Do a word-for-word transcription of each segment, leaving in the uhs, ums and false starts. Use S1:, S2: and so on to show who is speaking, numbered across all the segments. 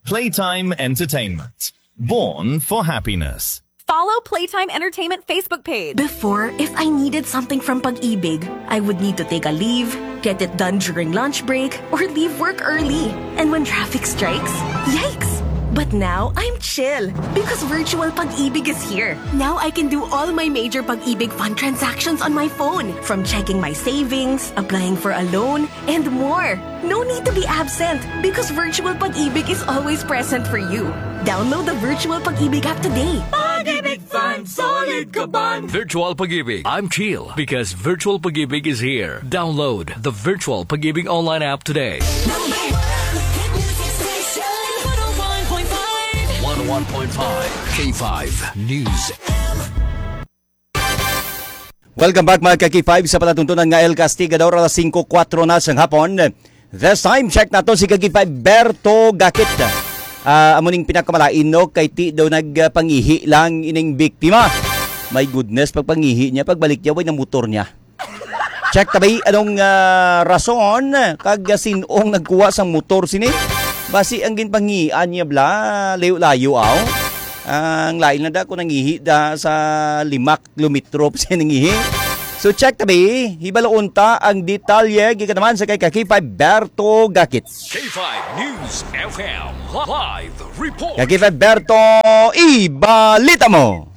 S1: Playtime Entertainment. Born for happiness.
S2: Follow Playtime Entertainment Facebook page.
S3: Before, if I needed something from Pag-ibig, I would need to take a leave, get it done during lunch break, or leave work early. And when traffic strikes, yikes! But now, I'm chill because virtual Pag-ibig is here. Now I can do all my major Pag-ibig fund transactions on my phone, from checking my savings, applying for a loan, and more. No need to be absent because virtual Pag-ibig is always present for you. Download the virtual Pag-ibig app today.
S4: Pag-ibig Fund, solid ka ban! Virtual Pag-ibig. I'm chill because virtual Pag-ibig is here. Download the virtual Pag-ibig online app today. one oh one point five K five News.
S5: Welcome back mga ka-K five sa palatuntunan nga El Castigador, alas five four na sang hapon. This time, check nato si ka-K five Berto Gakit. Uh, amuning pinakamalain no, kay ti daw nagpangihi lang ining biktima. My goodness, pagpangihi niya, pagbalik niya, way na motor niya. Check tabay, anong uh, rason kag sinong nagkuha sang motor sini? Basi ang ginpangian niya bla, layo-layo aw. Ang lain na da kung nangihi da sa lima kilometro siya nangihi. So check tabi, hibalo unta ang detalye gikan naman sa kay K five Berto Gakit.
S4: K five News F M Live Report.
S5: K five Berto, ibalita mo.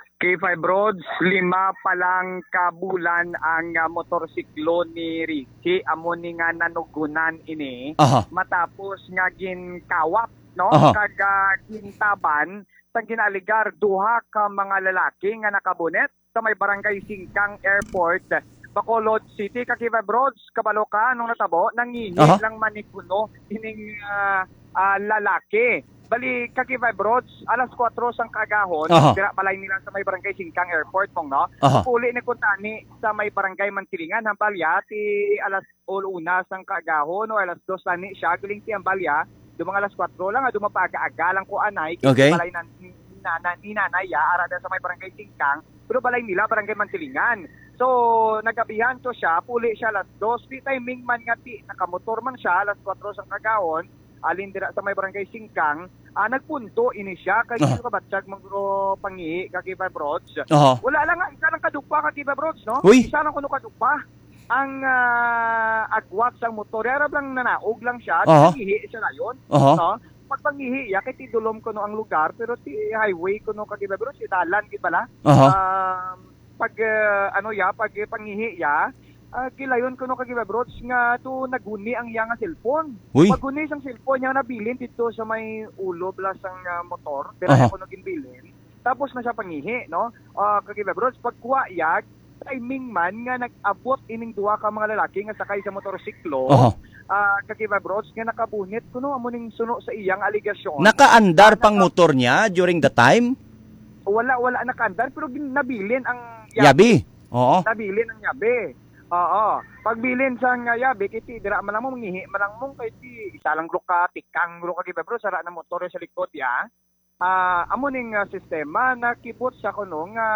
S6: K five Roads, lima pa lang kabulan ang uh, motorsiklo ni Ricky. Amo ni nga nanugunan ini.
S5: Aha.
S6: Matapos nga ginkawap, no?
S5: Aha.
S6: Kag uh, gintaban sa ginaligar duha ka mga lalaki nga nakabunet sa may barangay Singkang Airport, Bacolod City. Ka K five Roads, kabalo ka nung natabo, nangihi
S5: Aha.
S6: lang manikuno ining uh, uh, lalaki. Bali, ka K five Roads, alas four sang kagahon,
S5: Aha.
S6: tira balay nila sa may barangay Singkang Airport mong, no?
S5: Aha.
S6: Puli ni kuntani sa may barangay Mantilingan, Hambalya, ti alas una sang kagahon o alas dos tani siya, guling ti Hambalya, dumang alas four lang, dumapaga-aga lang ko anay,
S5: Okay.
S6: balay na, ni, nana, ni nanay, ya, arada sa may barangay Singkang, pero balay nila, barangay Mantilingan. So, nagabihan ko siya, puli siya alas dos, di timing man nga ti, nakamotor man siya, alas four sang kagahon, alin dira sa may barangay Singkang, ah, nagpunto ini siya kay uh-huh. kabatsyag magro pangihi ka K five Roads.
S5: Uh-huh.
S6: Wala lang nga isa lang kadugpa ka K five Roads, no?
S5: Uy.
S6: Isa lang kuno kadugpa. Ang uh, agwat sang motor, yarab lang nanaog lang siya,
S5: Uh-huh.
S6: pangihi siya layon,
S5: Uh-huh.
S6: no? Pag pangihi ya kay tidulom kuno ang lugar, pero ti highway kuno ka K five Roads, dalan gid bala.
S5: Uh-huh.
S6: Um, pag uh, ano ya, pag pangihi ya, Uh, kilayon ko no kag Roads nga to naguni ang iya nga cellphone.
S5: Uy.
S6: Maguni sang cellphone niya nabilin dito sa may ulo blas ang uh, motor, pero
S5: Aha.
S6: ako no ginbilin. Tapos na siya pangihi, no? Uh, kag Roads pagkuha yag timing man nga nag-abot ining duha ka mga lalaki nga sakay sa motorsiklo.
S5: Aha.
S6: Uh, kag Roads nga nakabunit kuno amo ning suno sa iyang aligasyon.
S5: Nakaandar pang
S6: Naka-
S5: motor niya during the time?
S6: Wala wala nakaandar pero gin- nabilin ang
S5: Yabi. Oo.
S6: Nabilin ang yabi. Oo. Pagbilin sa nga yabi, kiti dira man lang mo mangihi, man lang mo kay ti isa lang gro ka tikang gro ka giba bro sara na motor sa likod ya. Ah, uh, amo ning uh, sistema nakibot sa kuno nga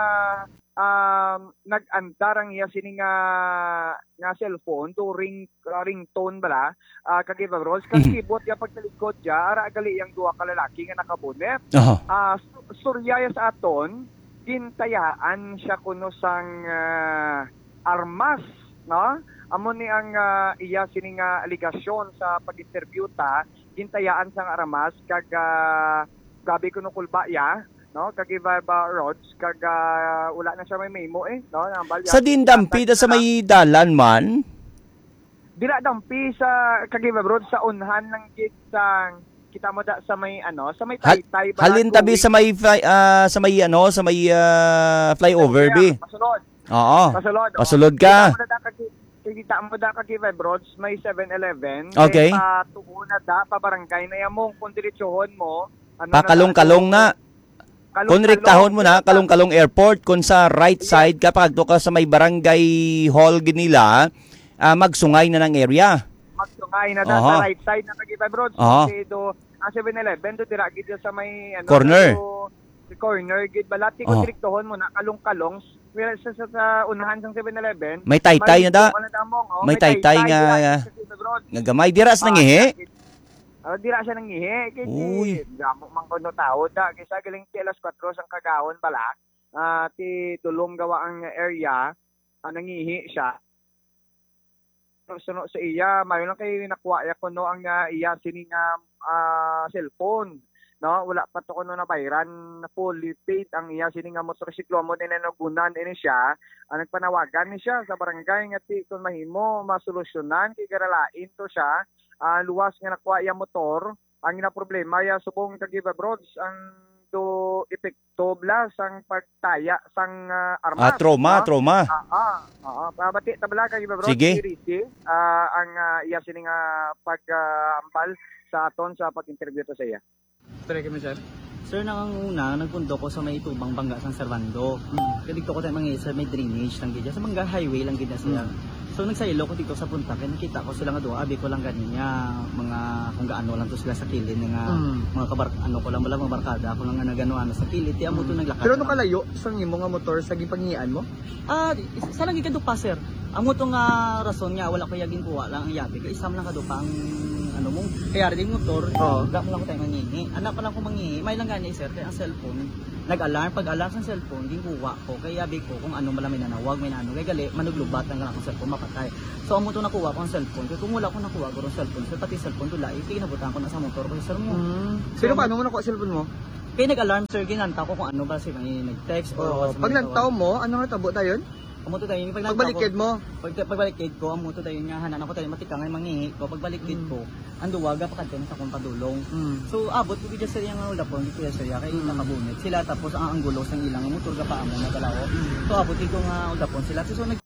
S6: um nag-andar ang iya sini nga nga cellphone to ring uh, ringtone bala uh, kagiba bro kagibot ya pagtalikod ya ara gali yang duha ka lalaki nga nakabonet.
S5: Aha.
S6: Ah, uh, suryaya sa aton gintayaan siya kuno sang uh, armas, no? Amo ni ang uh, iya sini nga aligasyon sa pag-interview ta, gintayaan sang armas kag uh, gabi kuno kulba ya, no? Kag iba roads kag uh, wala na siya may memo eh, no? Nambal,
S5: Sa dindampi da sa may dalan man?
S6: Dira dampi sa kag iba roads sa unhan ng gate sang kita mo da sa may ano, sa may taytay
S5: ba? Halin tabi sa may fly, uh, sa may ano, sa may uh, flyover bi.
S6: Masunod.
S5: Oo.
S6: Pasulod. Oh.
S5: Pasulod ka.
S6: Kita mo da ka K five Roads, may seven eleven.
S5: Okay.
S6: Pa tubo na da, pa barangay na yamong kung diretsohon mo. Ano
S5: Pakalong-kalong na. Kung riktahon mo na, kalong-kalong airport. Kung sa right side ka, pag ka sa may barangay hall nila, uh, magsungay na ng area.
S6: Magsungay na da
S5: Uh-huh.
S6: sa right side na K five Roads.
S5: Uh-huh.
S6: Kasi do, ang seven eleven, do dira gid sa may ano,
S5: corner.
S6: Do, corner gid balati
S5: Uh-huh.
S6: kung diretsohon mo na kalong-kalong. Well, sa, sa, sa unahan ng seven eleven,
S5: may taytay na da.
S6: Damong, oh,
S5: may taytay nga, nga gamay. Diras nangihi?
S6: Uh, dira siya nangihi.
S5: Uy.
S6: Kaya gamo man ko no tao. Da, kisa galing ti alas kwatro sang kagahon bala. Uh, ti tulong gawa ang area. Uh, nangihi siya. Suno sa iya, mayo lang kay nakuha ya ko no ang uh, iya sining uh, cellphone. No, wala pa to kuno na bayran na fully paid ang iya sining nga motorsiklo mo din nagunan ini siya. Ang nagpanawagan ni siya sa barangay nga ti kun mahimo masolusyonan kay garalain to siya. Uh, luwas nga nakuha iya motor, ang ina problema ya subong Taguig Broads ang do epekto bla sang pagtaya sang uh, armas.
S5: Ah, trauma,
S6: no?
S5: trauma.
S6: Ah, ah, ah, pabati tabla kay Broads.
S5: Sige.
S6: Uh, ang uh, iya sining uh, pag-ampal uh, sa aton sa pag-interview to sa iya.
S7: Pre kami sir. Sir, nanganguna, nagpundo ko sa may tubang bangga San Servando. Mm. Kaya dito ko tayo mga sir, may drainage lang gid. Sa mga highway lang gid na siya. Mm. So nagsaylo ko dito sa punta, kaya nakita ko sila nga doon, abi ko lang ganinya, mga kung gaano lang to sila sa kilid nga mm. mga kabar ano ko lang wala mga barkada, ako lang nga nagano sa kilid, ti amo to naglakad.
S8: Pero no kalayo sa imo nga motor sa gipangian mo?
S7: Ah, sa lang gid pa sir. Amo to nga rason nga wala ko yagin kuha lang ang yabi, kay isam lang kadupa ang ano mong kaya rin motor.
S8: Oh.
S7: Ga mo lang ko tayo mangingi. Anak pa lang ko mangingi, may lang gani sir, kay ang cellphone nag-alarm, pag-alarm sa cellphone, din kuha ko. Kaya yabi ko kung ano malamay nanawag, may nano. Kaya gali, manuglubat ang ganang cellphone, mapatay. So, amo to nakuha ko ang cellphone. Kaya kung wala ko nakuha ko ang cellphone, so, pati cellphone to lai, kaya nabutan ko na sa motor ko. Sir mo.
S8: Mm. So, pero paano mo nakuha cellphone mo?
S7: Kaya nag-alarm, sir, ginanta ko kung ano ba si may nag-text.
S8: Oh, pag nagtaw mo, ano nga tabo tayo yun?
S7: Amo to tayo, pag
S8: pagbalikid mo?
S7: Pag, pagbalikid ko, amo to tayo nga, hanan ako tayo, matikangay mangihi ko. Pagbalikid mm. ko, anduwaga pa kadto sa kong padulong. Mm. So abot ko gid sa yang ulapon dito sa iya kay mm. nakabunit sila tapos ang anggulo sang ilang motor ga pa amo nagalaw. Mm. So abot ko nga ulapon sila so nag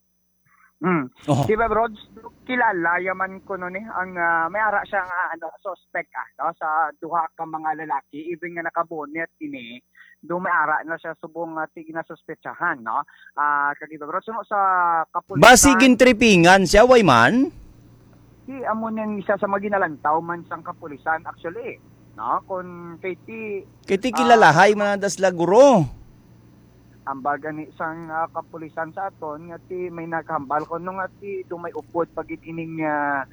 S6: Mm. Oh. Diba Broads, kilala yaman ko no ni ang uh, may ara siya nga ano suspect ah no, sa duha ka mga lalaki even nga nakabonet ini do may ara na siya subong uh, tig na suspetsahan no. Ah uh, kag diba Broads no, sa kapulisan.
S5: Basigin tripingan siya way man.
S6: Si amo nang isa sa maginalantaw man sang kapulisan actually no kun kay ti
S5: kay ti kilalahay uh, man das laguro.
S6: Ang baga ni isang uh, kapulisan sa aton nga ti may nakahambal ko nung ati dumay upod pagit ining uh,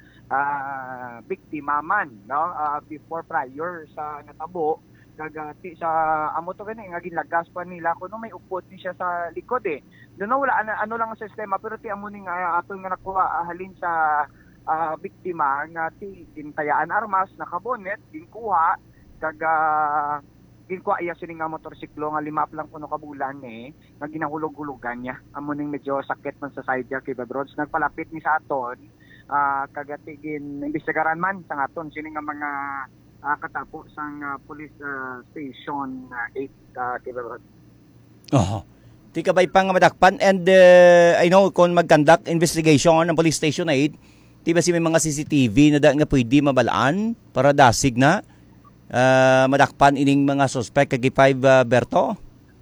S6: uh, biktima man no uh, before prior sa natabo kagati sa amo to kani nga ginlagas pa nila kuno may upod ni siya sa likod eh doon wala ano, ano lang ang sistema pero ti amo ning uh, aton nga nakuha uh, halin sa uh, biktima nga ti gintayaan armas nakabonet ginkuha kaga ginkuha iya sining nga motorsiklo nga lima lang kuno ka bulan eh nga ginahulog-hulugan niya amo ning medyo sakit man sa side kay Broads nagpalapit ni sa aton uh, kagati gin imbestigaran man sa aton sining nga mga uh, katapo sang uh, police uh, station uh, eight uh, kay Broads.
S5: Oh. Ti kabay pa nga madakpan and uh, I know kung mag-conduct investigation ng police station eight, ti ba si may mga C C T V na da nga pwede mabalaan para dasig na Uh, madakpan ining mga suspect kay five uh, Berto?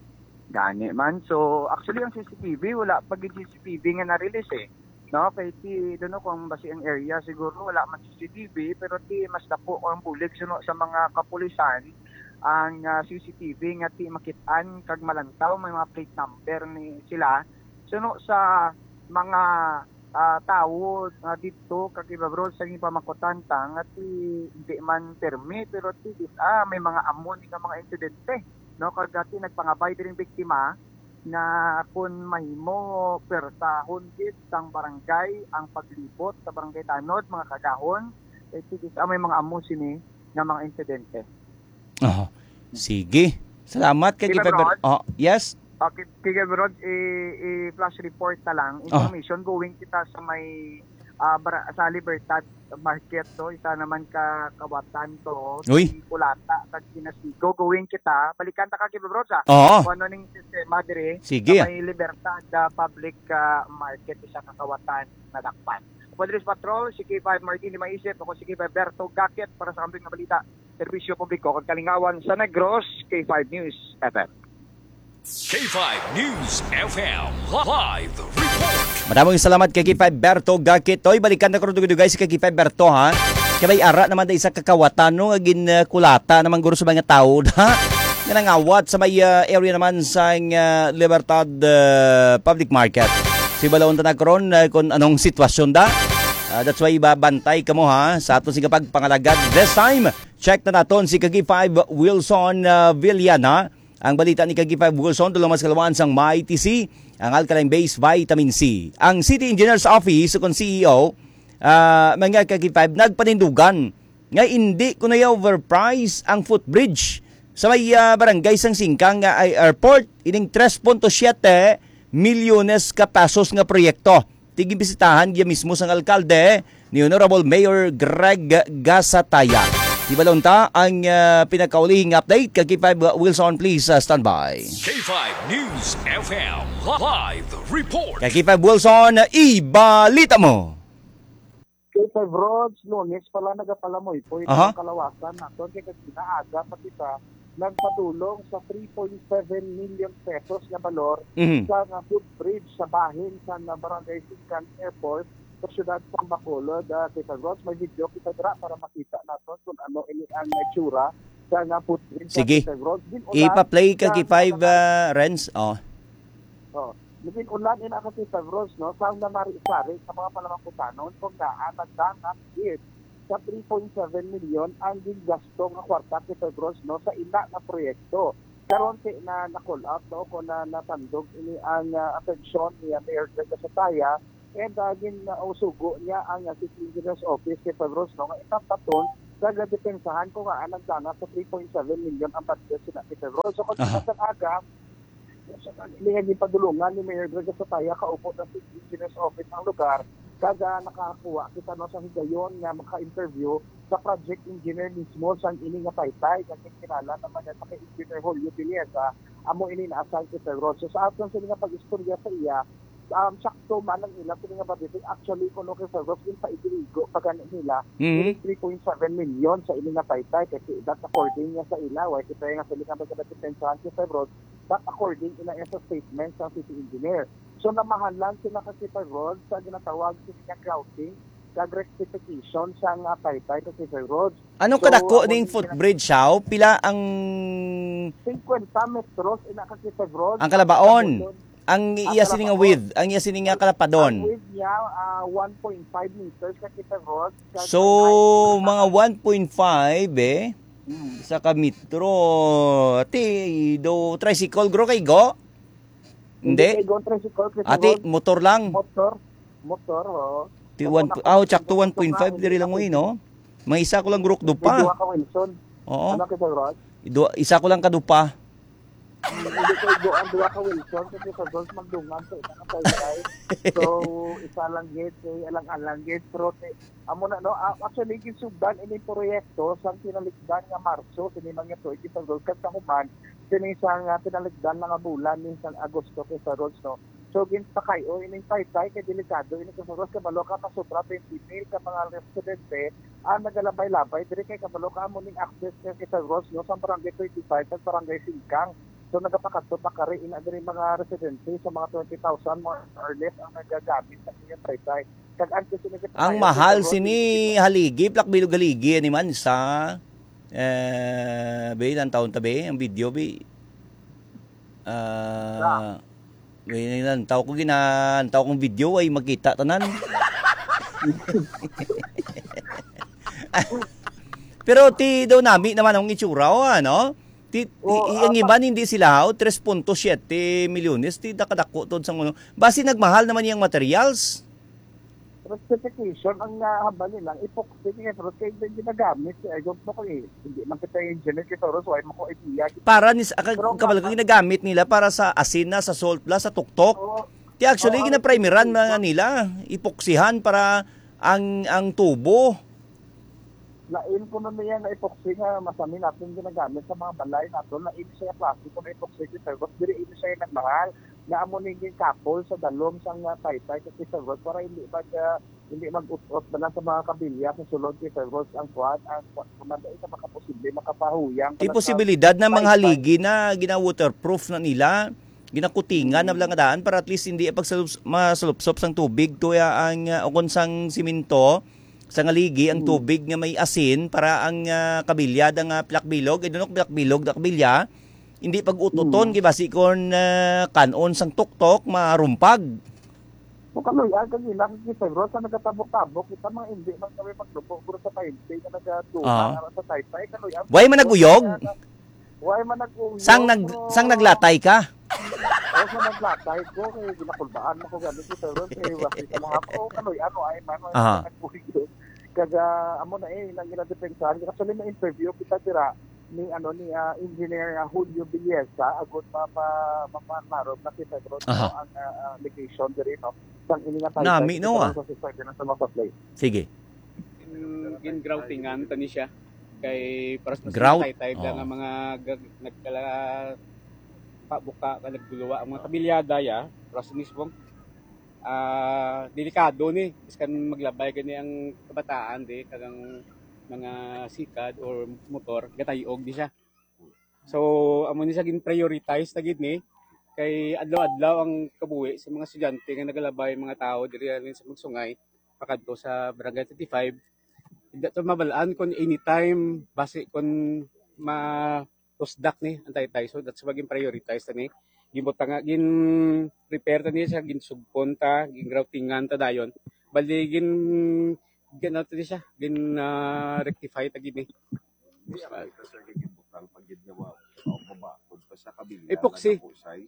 S6: Gani man. So, actually ang C C T V, wala pag C C T V nga na-release eh. No? Kaya ti, doon kung basi ang area, siguro wala man C C T V, pero ti mas dapo ang bulig suno sa mga kapulisan ang uh, C C T V nga ti makitaan kag malantaw, may mga plate number ni sila. Suno sa mga Uh, tao uh, dito kakibabro sa inyong pamakotantang at hindi man permit pero tigis ah may mga amon nga mga insidente no kagati nagpangabay din biktima na kun mahimo persahon gid sang barangay ang paglibot sa barangay Tanod mga kagahon eh tigis ah may mga amon sini nga mga insidente.
S5: Oh, sige. Salamat kay Gibber. Oh, yes.
S6: Okay, kaya Broads, i-flash report na lang. Information, oh. Going kita sa may uh, sa Libertad Market to. Isa naman ka kawatan to.
S5: Uy.
S6: Kulata, kag Kinasigo. Going kita. Balikan ta ka kaya Broads ha.
S5: Oo.
S6: Kung ano ning sistema dire.
S5: Sige.
S6: Sa may Libertad uh, Public uh, Market. Isa ka kawatan na dakpan. Padres Patrol, si K five Martin di Maisip. Ako si K five Berto Gakit para sa kambing na balita. Serbisyo publiko. Kag Kalingawan sa Negros, K five News F M.
S4: K five News F M Live Report.
S5: Maraming salamat kay K five Berto Gakit. Toy balikan na ko guys kay K five Berto ha. Kay may ara naman da isa kakawatan no agin uh, kulata naman guro sa mga tao ha. Nga nangawat sa may uh, area naman sa uh, Libertad uh, Public Market. Si balawon ta nagkaron uh, kung anong sitwasyon da. Uh, that's why babantay ka mo ha sa aton si kapag pangalagad. This time, check na naton si Kagi five Wilson uh, Villana. Ang balita ni Kagi five Wilson, tulong mas kalawaan sang M I T C, ang alkaline-based vitamin C. Ang City Engineer's Office, kung C E O, uh, mga Kagi five, nagpanindugan nga hindi ko na overprice ang footbridge sa may uh, barangay sang Singkang nga ay airport. Ining three point seven milyones ka pesos nga proyekto. Tigibisitahan giya mismo sang alkalde ni Honorable Mayor Greg Gasataya. Di ba ta ang uh, pinakaulihing update? Kagi five Wilson, please uh, stand by.
S4: K five News F M Live Report.
S5: Kagi five Wilson, ibalita mo.
S6: K five Roads, Lunes pala nagapalamoy po ito
S5: Aha.
S6: ang kalawasan natin kaya kinaaga pa kita nagpadulong sa three point seven million pesos na balor
S5: Mhm.
S6: sa uh, footbridge sa bahin sa uh, Barangay Singkan Airport sa siyudad ng Bacolod. Uh, K five Roads, may video kita dira para makita natin kung ano ini ang itsura sa uh, footbridge
S5: Sige.
S6: sa K five Roads. Din ulan
S5: Ipa-play ka
S6: sa-
S5: Kagi five uh, Renz. Oh.
S6: Oh, Naging ulan in ako sa Ross, no? Sa na mari-sari sa mga palamangkutanon kung daan nagdangat it sa three point seven million ang gingasto nga kwarta sa Ross, no? Sa ina na proyekto. Karon kay na na-call out, no? Kung na natandog ini ang uh, atensyon ni Mayor Greg Gasataya and uh, gin uh, usugo niya ang uh, City Engineer's Office kay Ross, no? Nga itapaton nagadepensahan ko nga ang nagdangat sa three point seven million ang budget sila kay Ross. So kung
S5: Aha.
S6: sa aga ilihan yung padulungan ni Mayor Greg Gasataya kaupo ng City Engineer's Office ng lugar kada nakakuha kita no sa higayon nga maka-interview sa project engineer mismo sa ini nga taytay nga kinala naman sa kay Engineer Julio Pineda amo ini na-assign kita Road. So sa aton sila nga pag-istorya sa iya um, sakto man ang ila kung nga budget actually kuno kay sa Road yung paigiligo pagkan nila
S5: Mhm.
S6: three point seven million sa ini nga taytay kasi that according nga sa ila way kita nga sila nga pagkadapensahan sa Road that according ina sa statement sa city engineer. So namahalan sila kasi sa road sa ginatawag sa grouting, kag rectification sa nga taytay kasi sa road.
S5: Anong
S6: So,
S5: kadako
S6: amo
S5: ning
S6: ni-
S5: footbridge siya? Pila ang
S6: fifty metros ina kasi sa road.
S5: ang kalabaon? Ang
S6: Ang
S5: iya sini nga
S6: kalabaon.
S5: width, ang iya sini nga
S6: Ang
S5: kalapadon.
S6: width niya ah, one point five meters kasi sa road. Kag
S5: So
S6: ang height
S5: mga one point five eh
S6: Hmm.
S5: sa ka metro. Ati do tricycle gro kay go? Hindi.
S6: kay Gon tricycle kasi
S5: Ati
S6: road,
S5: motor lang.
S6: motor, motor oh.
S5: Ti one ah chak to one point five diri lang mo no. May isa ko lang grok
S6: May duwa
S5: dupa.
S6: ka Wilson.
S5: Oo.
S6: Ano kasi sa road?
S5: Ido, isa ko lang kadupa.
S6: Hindi ko go ang duwa ka Wilson kasi sa Gulf magdungan sa isa ka taytay. So isa lang gate kay alang-alang gate pero te, amo na no ah, actually gisugdan ini proyekto sa tinalikdan nga Marso kini mga proyekto sa Gulf kasi human kini sang uh, tinalikdan nga bulan ni sang Agosto kay sa roads no. So gintakay o ini taytay kay delikado ini sa roads kabalo ka pa sobra twenty mil ka mga residente ang nagalabay-labay diri kay kabalo ka mo ning access kay sa roads no sa barangay twenty-five at barangay Singkang. So nagapakato pa kari ina diri mga residente sa mga twenty thousand more or less ang nagagamit sa inyong taytay. Kag antes sini
S5: Ang mahal sini haligi, plak bilog haligi ani man sa eh be ilang taon tabi ang video be. Ah uh, ilang taon ko ginan, taon kong video ay makita tanan. Pero ti daw nami naman ang itsura o ano? Ti, ti
S6: Oh,
S5: ang
S6: ah,
S5: iba hindi sila ho, three point seven milyones ti dakadako tod sang ano. Basi nagmahal naman yung materials.
S6: Rectification ang nahabal nilang epoxy kaya pero kaya hindi ginagamit kaya yung mo ko eh hindi man kita yung engineer kaya Toros why mo ko idea
S5: Para ni kabalagang ginagamit nila para sa asin na, sa salt plus, sa tuktok.
S6: so
S5: Ti actually
S6: Oo,
S5: ginaprimeran mga nila, ipoksihan para ang ang tubo.
S6: lain ko na niya na epoxy nga masami natin ginagamit sa mga balay natin na ini siya plastiko na epoxy kaya Toros diri ini siya nagmahal na amo ning couple sa dalom sang uh, taytay kasi sa road para hindi mag uh, hindi mag-ut-ut na lang sa mga kabilya sa sulod kay sa road ang kuan ang kumanda isa makaposible makapahuyang
S5: Ti posibilidad na mga haligi na gina-waterproof na nila, ginakutingan na lang daan para at least hindi pagsalup masalupsop sang tubig tuya ang uh, ukon sang simento sa ngaligi ang tubig nga may asin para ang uh, kabilya ang uh, plakbilog, idunok plakbilog da kabilya hindi pag-ututon, mm. kibasi kon uh, kanon sang tuktok, marumpag.
S6: So kaloy, ang kanila, kikita bro, sa nagatabok-tabok, kita mga hindi man kami maglupo, bro sa taintay na nagatuwa,
S5: Ah.
S6: sa taintay, kaloy. ang-
S5: Way man naguyog?
S6: Way man naguyog.
S5: Sang nag
S6: bro.
S5: sang naglatay ka?
S6: O sa naglatay ko, kaya ginakulbaan ako gano'n kita bro, kaya wasi ka lang ako, kaloy, ano ay man,
S5: Aha.
S6: naguyog. Kaga, amo na eh, nang ginadepensahan, kasi na interview kita tira, ni ano ni uh, engineer uh, Julio Villesa agud mapa mapanaro na kita bro
S5: Aha.
S6: ang uh, location diri no sang ini nga tayo
S5: Nami, no, ah.
S6: sa society na sa mga play.
S5: Sige.
S9: Gin groutingan tani siya kay para sa
S5: Grout?
S9: type
S5: Oh.
S9: nga mga gag- nagkala pabuka ka nagguluwa ang mga kabilyada ya para sa mismong ah delikado ni iskan maglabay gani ang kabataan di kagang mga sikad or motor gatayog di siya. So amo ni sa gin prioritize ta gid ni kay adlaw-adlaw ang kabuhi sa mga estudyante nga nagalabay mga tao diri rin sa magsungay pakadto sa Barangay thirty-five. Hindi to mabalaan kun anytime base kun ma tusdak ni ang taytay. So that's why gin prioritize ta ni gimot nga gin prepare ta ni sa gin sugpon ta gin groutingan ta dayon bali gin gin ano siya gin uh, rectify ta gid ni epoxy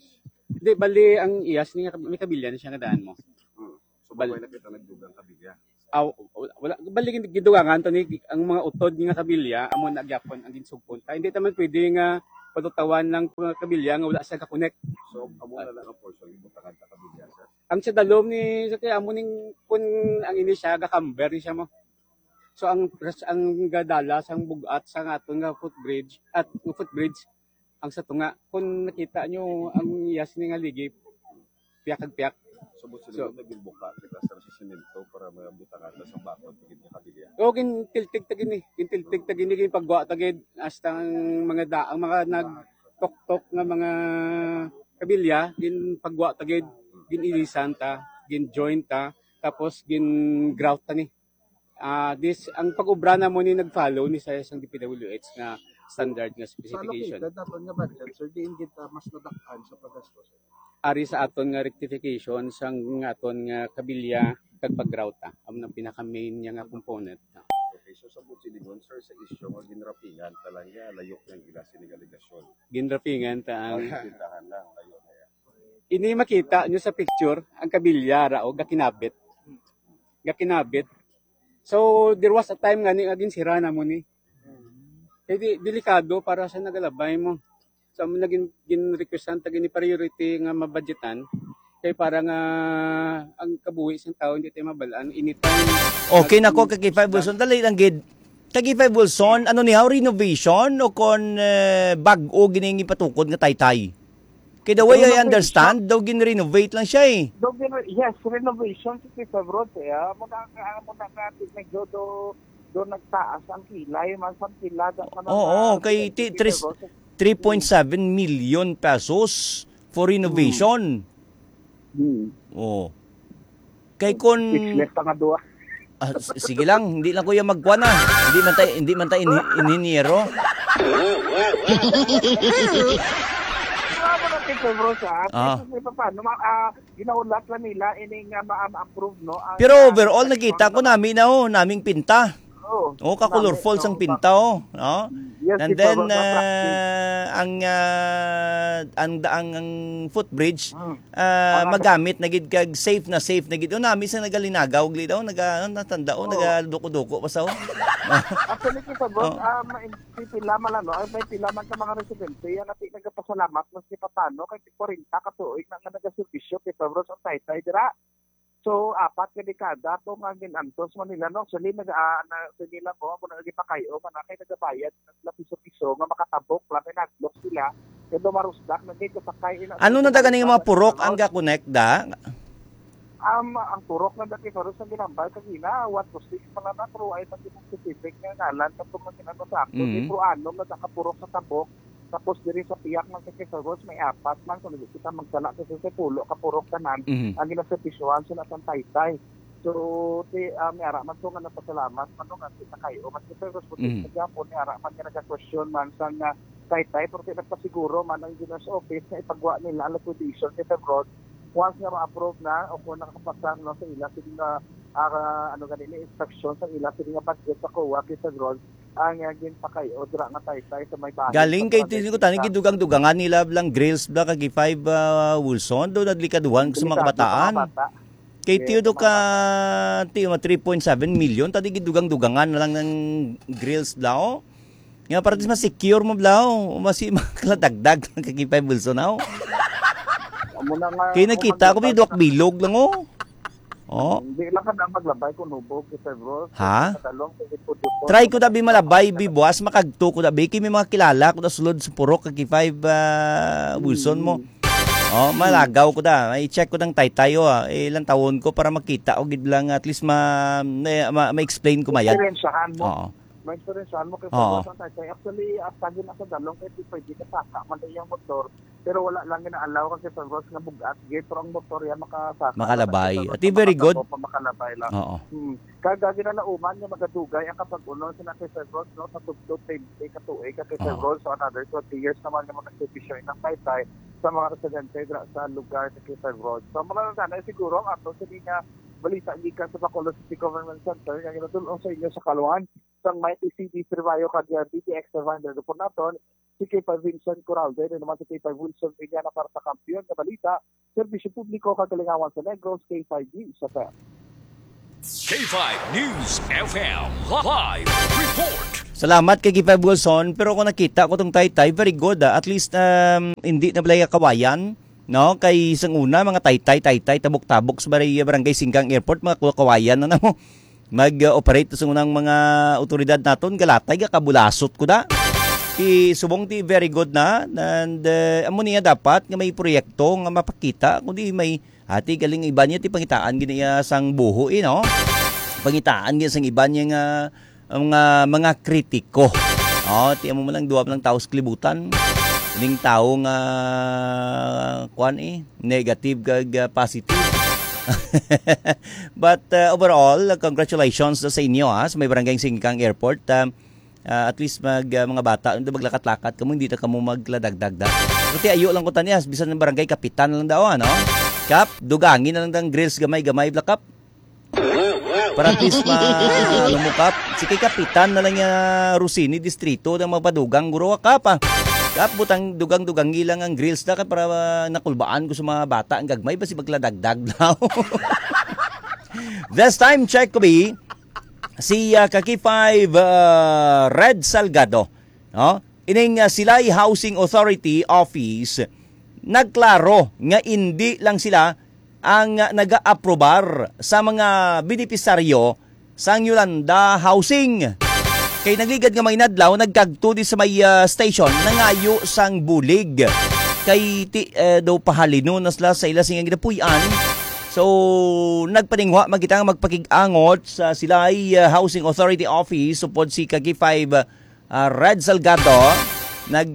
S9: di bali ang iyas ni nga may kabilya na siya nga daan mo
S10: So bali nakita nagdugang kabilya.
S9: aw wala bali gin gidugangan to ni ang mga utod ni nga kabilya amo nagyapon ang ginsugpon ta hindi taman pwede nga patutawan ng kabilya nga wala sa ka-connect.
S10: So amo na lang ang portion gibutangan ta kabilya sir.
S9: Ang sa dalom ni sa kaya amo ning kun ang ini siya gakamber ni siya mo. So ang ang gadala sang bugat sa aton nga footbridge at footbridge ang sa tunga kun nakita nyo ang iyas ni nga ligip piyak ag piyak.
S10: So buso so, naging buka kita sa semento para mabutangan ta sa bakod gid nga kabilya.
S9: O gin tiltig ta gini, gin tiltig ta gini gin pagwa ta gid hasta ang mga da ang mga nagtok-tok nga mga kabilya gin pagwa ta gid gin ilisan ta, gin joint ta, tapos gin grout ta ni. Ah uh, this ang pag-ubra na mo ni nag-follow ni sa isang D P W H nga standard nga specification.
S10: Sa dapat nga budget sir diin gid mas nadakhan sa paggastos.
S9: Ari sa aton nga rectification sang nga aton nga kabilya kag pag-grout ta. Amo nang pinaka main nya nga component.
S10: Okay, so sa butsi ni sir sa issue nga ginrapingan talaga layok ng gilasi ni aligasyon.
S9: Ginrapingan ta ang
S10: Pintahan lang layo na yan.
S9: ini makita nyo sa picture ang kabilya ra o gakinabit. Gakinabit. So there was a time nga ni agin sira na mo ni. Kaya di, delikado para sa nagalabay mo. So naging gin requestan ta gini priority nga mabudgetan kay para nga ang kabuhi sa tao hindi tayo mabalaan anytime.
S5: Okay nako kay five Wilson dali lang gid. Kay five Wilson ano ni how renovation o kon uh, bag-o gining ipatukod nga taytay. Kay the way I understand daw gin-renovate lang siya eh.
S6: Do yes, renovation sa February ya. Mo na mo na natin medyo do do nagtaas ang kilay man sa kilada ano.
S5: Oo, kay three point seven million pesos for renovation.
S6: Hmm.
S5: Oh. Kay kon
S6: Left nga duwa.
S5: ah, sige lang, hindi lang kuya magkuha na. Hindi man tayo hindi man tayo ininiero.
S6: February sa
S5: Ah.
S6: kasi paano ma uh, ginaulat lang nila ini nga ma-approve no. Ang,
S5: Pero overall nakita ko namin na oh, naming pinta.
S6: Oh,
S5: Oh, ka-colorful sang pinta oh, no?
S6: Yes,
S5: And
S6: ito,
S5: then
S6: ba- ba-
S5: uh, ang, uh, ang ang ang footbridge
S6: Hmm.
S5: uh, magamit na gid kag safe na safe na gid. Oh, nami sa nagalinagaw gid daw, naga ano, natanda oh, nagaduko-duko pa sa oh.
S6: Actually, kita bro,
S5: Oh.
S6: um, pipila man ano, ay may pila man ka mga residente, yan natin nagpasalamat, maski pa paano, kay forty ka tuig na nga nagaservisyo, kita bro, sa taytay, dira. So, apat ka dekada, ito nga ginantos mo nila, no? So, nila, uh, na, so nila mo, mo naging pakayo, manakay nagabayad, naglapiso-piso, nga makatabok, lang, naglok sila, kaya dumarusdak, naging kasakay.
S5: Ano na daga ning mga purok ang ga-connect da?
S6: Um, ang turok na dati pero sa ginambay kagina, what to six pala na, pero ay pati mong specific nga ngalan, tapos mga ginano sa ako,
S5: Mhm.
S6: di pero ano, nakapurok sa tabok, tapos diri sa piyak ng Kikisagos, may apat man, kung kita magsala kasi sa pulo, kapurok tanan,
S5: Mhm.
S6: ang ginaservisyohan sila sa taytay. So, ti, uh, may ara man to nga napasalamat, man to nga kita kayo, mas kita Kikisagos,
S5: Mhm.
S6: sa Japon, may ara man nga nagka-question man sa nga taytay, pero nagpasiguro man ang Ginas Office na ipagwa nila ang liquidation kay February, once nga ma-approve na o kung nakapasa no, sa ila sige nga uh, ano ganili inspection sa ila sige nga budget sa C O A kay Pedro ang uh, ginpakay o dira nga taytay sa may bahay.
S5: Galing kay tini ko tani gidugang-dugangan nila lang grills bla kag five uh, Wilson do naglikaduhan sa mga kabataan. Kay tiyo do ka tiyo three point seven million tadi gidugang-dugangan na lang ng grills daw. Nga para mas secure mo blaw, mas makladagdag ng kag five Wilson now. Kaya nakita ko may duwak bilog lang oh. Oh.
S6: Hindi lang ka na maglabay kung hubog kay Pedro.
S5: Ha? Try ko dabi malabay bibuas makagto ko dabi kay may mga kilala ko na sulod sa purok kag five uh, Wilson mo. Oh, malagaw ko da. May check ko ng taytayo ah. Eh, ilang taon ko para makita o gid lang at least ma ma-explain ko mayad.
S6: Experiencehan mo.
S5: Oo.
S6: Ma-experiencehan mo kay
S5: Oo.
S6: Pedro sa taytay. Actually, after na sa dalong kay pwede ka saka man yung motor. Pero wala lang ginaalaw kasi Pedro nga bugat. Gate ang motor yan makasaka.
S5: Makalabay. At very good.
S6: Makalabay lang.
S5: Oo.
S6: Hmm. Kaya ginalauman nga magadugay ang kapag uno sa kay Pedro no sa tugtog twenty katuig kay Pedro so another twenty years naman nga mag-exhibition ng taytay sa mga residente sa lugar sa Quezon Road. So mga nanay siguro ang ato sa niya balita gikan sa Bacolod City Government Center nga ginatulong sa inyo sa Kaluan sa may C D Cervayo kag B T X Survivor po naton si K five Wilson Corralde din naman si K five Wilson bigyan na para sa kampiyon na balita serbisyo publiko kagalingawan sa Negros K five News sa F M.
S4: K five News F M Live Report.
S5: Salamat kay K five Wilson pero kung nakita ko tong taytay very good ah. At least um, hindi na balay kawayan no kay isang una mga taytay taytay tabok-tabok sa barangay Singkang Airport mga kawayan na mo mag-operate sa unang mga otoridad naton galatay ga kabulasot ko da. Ti subong ti very good na and uh, amo niya dapat nga may proyekto nga mapakita kundi may ati galing iba niya ti pangitaan giniya sang buho eh no. Pangitaan niya sang iba niya nga mga mga kritiko. Oh, ti amo mo lang duwa lang taos klibutan. Ning tao nga kuan eh negative kag uh, positive. But uh, overall, congratulations sa inyo ha, sa may barangay Singkang Airport. Uh, uh, at least mag uh, mga bata, hindi maglakat-lakat kamo hindi ta kamo magladagdagdag. Kasi ayo lang ko taniya, bisan ng barangay kapitan lang daw ano. Kap, dugangin na lang dang grills gamay-gamay bla kap. Para at least ma ano mo kap, si kay kapitan na lang ya Rusini distrito ng mapadugang guro kap ah. Kap butang dugang-dugang ilang ang grills na para uh, nakulbaan ko sa mga bata ang gagmay basi magladagdag daw. This time check ko bi si uh, Kaki five uh, Red Salgado, no? Ining uh, Silay Housing Authority Office nagklaro nga hindi lang sila ang uh, naga-aprobar sa mga benepisaryo sa Yolanda Housing. Kay nagligad nga may nadlaw nagkagto di sa may uh, station nangayo sang bulig. Kay ti uh, daw pahalino nasla sa ila sing ginapuy-an. So nagpaningwa magitang magpakig-angot sa Silay uh, Housing Authority Office supod si Kagi five uh, Red Salgado nag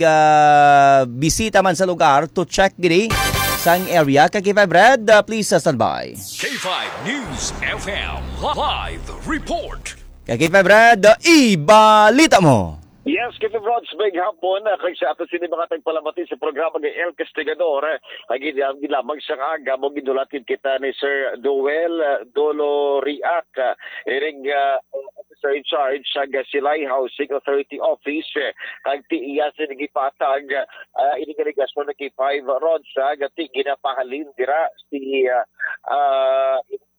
S5: uh, bisita man sa lugar to check gini sang area. Kagi five Red, uh, please uh, stand by.
S4: K five News F M Live Report.
S5: Kagi five Red, uh, ibalita mo.
S11: Yes, Kevin Rods, may hapon na kay sa ato sini mga tagpalamati sa programa ng El Castigador. Agi ang gilamang sa aga mo gidulatin kita ni Sir Doel uh, Dolo Riac, uh, iring uh, officer in charge sa Silay Housing Authority Office. Kag ti iya sa nagipatag uh, inigaligasyon na kay five Rods, uh, gati ginapahalin dira si uh, uh,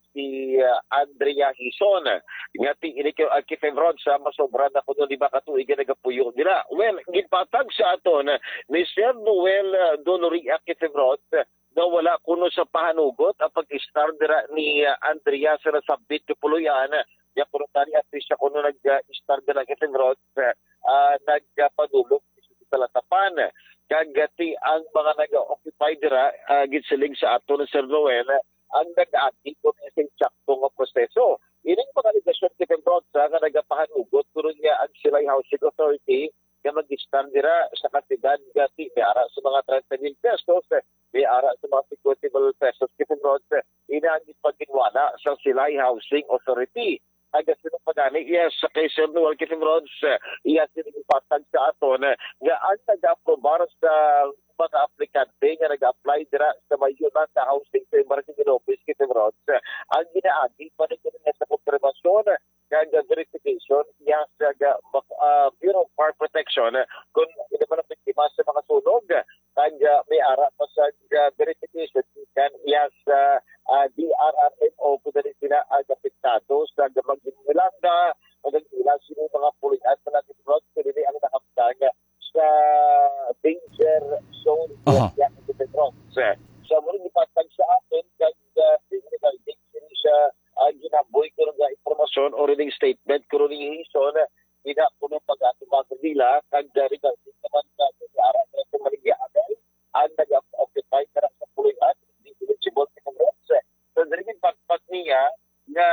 S11: si uh, Andrea Hison nga ti ini kay Kifevron sa masobra na kuno lima ka tuig nga nagapuyo dira. Well, ginpatag sa aton ni Sir Noel uh, Doloria Kifevron na wala kuno sa pahanugot ang pag-star dira ni uh, Andrea sa nasabit ti puluyan ya kuno tani at siya kuno nag-star dira Kifevron uh, nagpadulog sa Latapan. Kagati ang mga nag-occupy dira uh, gitsiling sa aton ni Sir Noel ang nag-aati ko na isang sakto nga proseso. Ining mga negasyon ni Pembrosa nga nagapahanugot kuro niya ang Silay Housing Authority nga mag-stand dira sa kantidad gati may ara sa mga thirty mil pesos, may ara sa mga fifty mil pesos ni Pembrosa. Ina ang pagginwala sa Silay Housing Authority. aga sino padani yes sa kay Sir Noel Kitimrods iya sinipatag sa aton nga ang nag-aprobar sa mga aplikante nga nag-apply dira sa Mayunan na housing sa Marketing Office Kitimrods ang ginaagi pa rin sa konfirmasyon kag verification iya sa uh, Bureau of Fire Protection kung hindi man biktima sa mga sunog kag may ara pa sa uh, verification kan iya sa uh, D R R M O kung dali sila ang apektado sa Gamagin Yolanda o nagila sino mga pulian na Kitimrods kung hindi ang nakaptang sa danger zone uh-huh. Yan ang Kitimrods. So, muli ipatag sa atin kag uh, regarding sa uh, ginaboy ko ng informasyon o reading statement ko rin hison ina ko ng pag-atubag nila kag uh, regarding naman sa ara na ito maligyan ang nag-occupy na sa pulian hindi eligible Kitimrods. So, daring pagpag niya na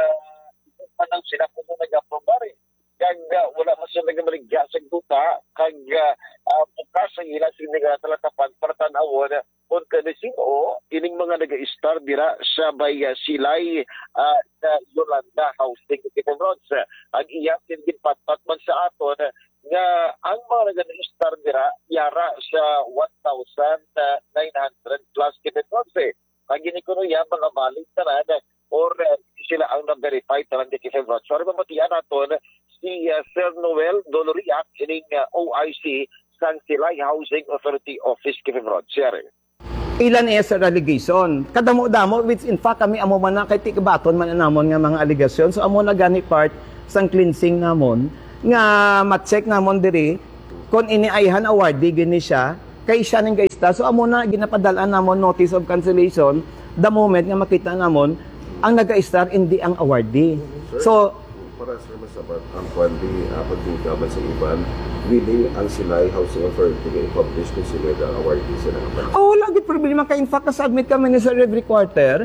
S11: panang sila kung nag-aprobar eh. Kag uh, wala man siya nagamaligya sa duta kag uh, bukas ang ilang siniga talatapan para tanawon kung kadesino ining mga nag-star dira sa bay uh, silay uh, na Yolanda housing Kitimrods. Ang iya sinigin patpat man sa aton nga ang mga nag-star dira yara sa one thousand nine hundred plus Kitimrods eh. Ang ginikuno yan mga balik tanan or uh, sila ang na-verify tanan di Kitimrods. So, matiyan naton si uh, Sir Noel Doloriac ining uh, O I C sang Silay Housing Authority Office Kitimrods. Sir.
S12: Ilan eh sa allegation. Kadamo-damo which in fact kami amo man na kay tikabaton man namon nga mga allegation. So amo na gani part sang cleansing namon nga ma-check namon diri kung iniayhan awardee gini siya kay siya ning gaista. So amo na ginapadalan namon notice of cancellation the moment nga makita namon ang nag-star hindi ang awardee. So
S10: para sa masabat ang kwandi uh, pagdikaban sa iban willing ang Silay Housing Authority to publish kung sila the awardee sila.
S12: Oh, wala di problema kay in fact submit kami ni Sir every quarter.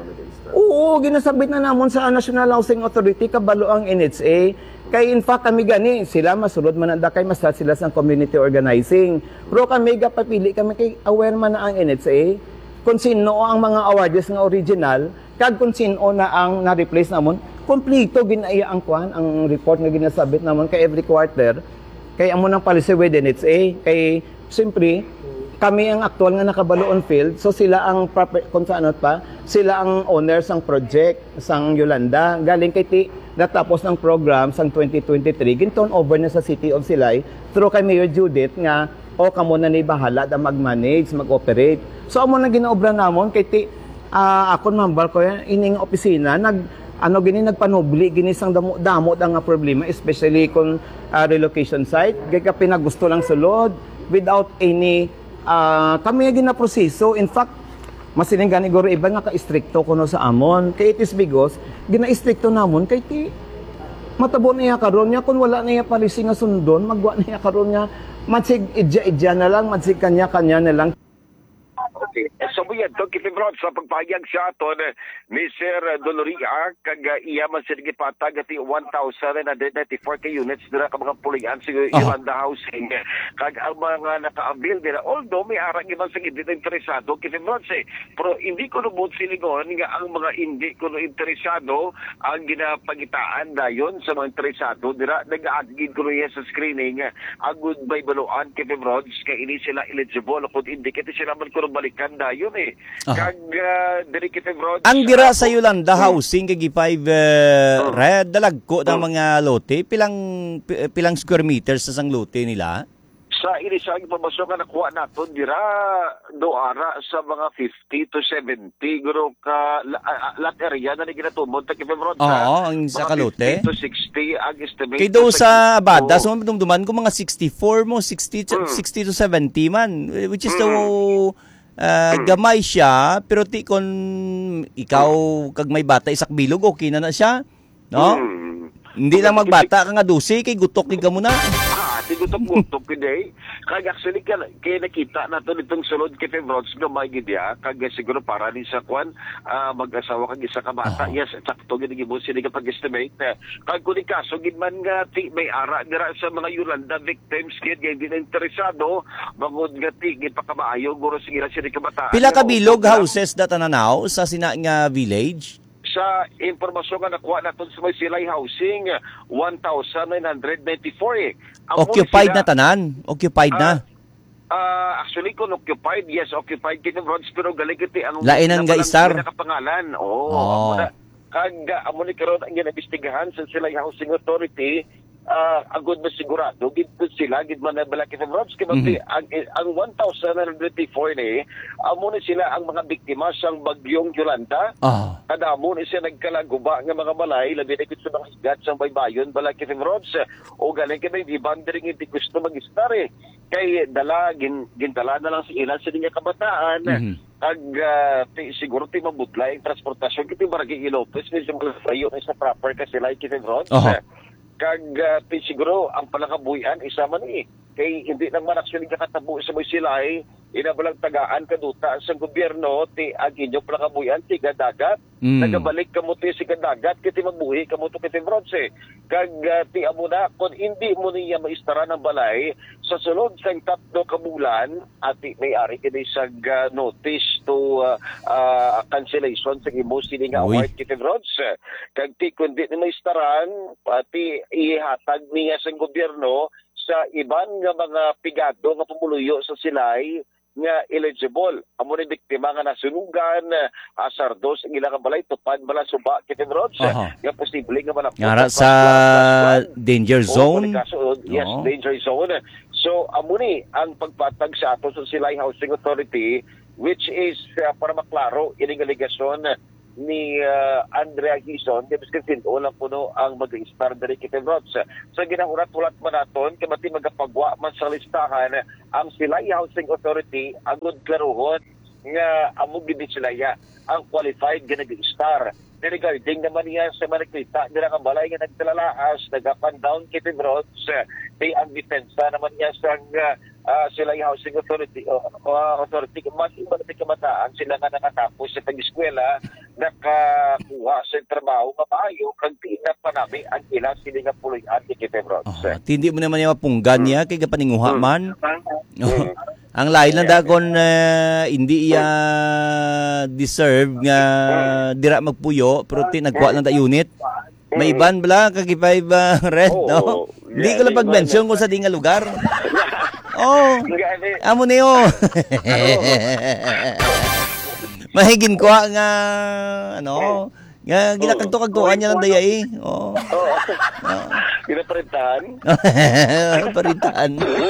S12: Oo, ginasabit na namon sa National Housing Authority kabalo ang N H A. Kay in fact kami gani sila masulod man anda kay masat sila sa community organizing. Pero kami gapapili kami kay aware man na ang N H A kung sino ang mga awardees nga original kag kung sino na ang na-replace namon. Kompleto ginaya ang kwan ang report nga ginasabit namon kay every quarter kay amo nang policy with N H A kay simpre kami ang aktual nga nakabalo on field so sila ang proper kung saan pa sila ang owners ng project sang Yolanda galing kay ti natapos ng program sang twenty twenty-three gin-turn over na sa City of Silay through kay Mayor Judith nga o kamo na ni bahala da mag-manage mag-operate so amo na ginaobra namon kay ti uh, akon mambal ko ining opisina nag ano gini nagpanubli gini sang damo damo nga problema especially kung uh, relocation site gaya pinagusto lang sulod without any uh, kami gina proseso in fact masining gani guro iba nga ka-stricto kuno sa amon kay it is because gina-stricto namon kay ti matabo niya karon nya kung wala niya policy nga sundon magwa niya karon nya madsig idya-idya na lang madsig kanya-kanya na lang.
S11: Okay. So buyan to Kitimrods sa pagpahayag sa aton ni Sir Doloria kag iya man sige patag ati one thousand nine hundred ninety-four ka units dira ka mga pulian sa Yolanda Housing kag ang mga naka-avail dira although may ara gyud sa gid interesado Kitimrods eh pero hindi ko nubot siligon nga ang mga hindi ko interesado ang ginapagitaan dayon sa mga interesado dira nag-aagid ko niya sa screening ang goodbye baluan Kitimrods kay ini sila eligible kung indicate sila man ko balikan dayon eh. Kag uh, diri Kitimrods.
S5: Ang dira sa Yolanda Housing kay five uh, red dalagko ng mga lote pilang pilang square meters sa sang lote nila.
S11: Sa inisang impormasyon nga nakuha naton dira doara sa mga fifty to seventy guro ka lot area na ni ginatumod ta Kitimrods.
S5: Oo, ang sa kalote.
S11: fifty to sixty ang estimate.
S5: Kay do sa Abada so dumduman ko mga sixty-four mo sixty to, mm. sixty to seventy man which is mm. to Uh, gamay siya pero ti kon ikaw kag may bata isak bilog okay na na siya no hmm. Hindi lang magbata ka nga dusi kay gutok ni mo na
S11: ah ti gutok-gutok kiday kag actually kay nakita nato nitong sulod kay Kitimrods gamay gid ya kag siguro para ni sa kwan uh, mag-asawa kag isa ka bata. Uh-huh. Yes sakto gid gibon sila ka pag-estimate kag kun kaso gid man nga ti may ara dira sa mga Yolanda victims gid gay din interesado bangod nga ti gid pa kamaayo guro sige sila ka bata.
S5: Pila ka bilog houses da tananaw sa sina nga village?
S11: sa impormasyon nga nakuha naton sa may Silay Housing, one thousand nine hundred ninety-four eh. Amo
S5: Occupied
S11: sila-
S5: na tanan? Occupied na?
S11: Ah, actually, kung occupied, yes, occupied kini Rods, pero galing iti ang
S5: Lain ang gaistar?
S11: nakapangalan. Oo,
S5: Oh.
S11: amo na. Kag uh, amo ni karon ang ginabestigahan sa Silay Housing Authority, ah, agud na sigurado gid po sila gid man na balaki sa Rods kay
S5: Mhm.
S11: ang ang one thousand nine hundred ninety-four ni amo ni sila ang mga biktima sang bagyong Yolanda.
S5: Ah.
S11: Kada mo ni siya nagkalaguba nga mga balay, labi na sa mga higat sa baybayon, balaki ng roads. O galing ka na, di bandering hindi gusto mag-istar eh. Kay dala, gin, gindala na lang si ilan sa niya kabataan.
S5: Mhm.
S11: Ag, uh, ti, siguro ti mabudlay ang transportasyon. Kiti Barangay Ilopez, may sa mga sayo na sa proper kasi like kitang roads.
S5: Aha.
S11: Kag, uh, ti, siguro, ang palakabuyan, isa man eh. Kay hindi lang man actually kakatabo sa may silay, inabalang tagaan kaduta sa gobyerno, ti ang inyong palakabuyan, ti kadagat.
S5: Mm.
S11: Nagabalik ka mo ti si kadagat, kiti mabuhi ka mo to kiti bronze. Kag uh, ti amo na, kung hindi mo niya maistara ng balay, sa sulod sa tatlo ka bulan, at may-ari kini sa uh, notice to uh, uh, cancellation sa imo sini nga
S5: Uy.
S11: award kiti bronze. Kag ti kung di ni maistaran, pati ihatag niya sa gobyerno sa iban nga mga pigado nga pumuluyo sa silay nga eligible. Amo ni biktima nga nasunugan, asardos ang ilang balay, tupad bala suba kitin rods.
S5: Aha.
S11: Nga posible nga manapos.
S5: Ngara sa danger zone?
S11: Yes,
S5: Oo.
S11: danger zone. So, amo ni ang pagpatag sa ato sa Silay Housing Authority, which is, uh, para maklaro, ining aligasyon ni uh, Andrea Gison, kaya miskin wala puno ang mag-star dari Kitin Rods. So, ginahulat-hulat man naton, kamati magapagwa man sa listahan, ang Silay Housing Authority, agud klaruhon, nga amog gid silaya ang qualified nga nag-star. Regarding naman niya sa managkita, nila ang balay nga nagtalalaas, nag-up-and down Kitin Rods, kay ang depensa naman niya sa uh, uh, Silay Housing Authority, uh, uh, authority mas iba na kamataan, sila nga nakatapos sa pag-eskwela, nakakuha sa trabaho, mabayo, kag tina pa namin ang ilang sila nga puloy-an ni Kitin Rods.
S5: Ah, Tindi mo naman yung mapunggan niya, kay kapaninguha
S11: Hmm.
S5: man. Ang lain lang dagon uh, hindi iya deserve nga dira magpuyo pero ti nagkuha lang ta unit. May iban bala kag five uh, red no. Hindi ko lang pag-mention kung sa di nga lugar. Oh. Amo niyo. Mahigin ko nga ano nga ginakagto-kagtuan niya lang daya eh. Oh.
S11: Pinaparintahan?
S5: Paritan.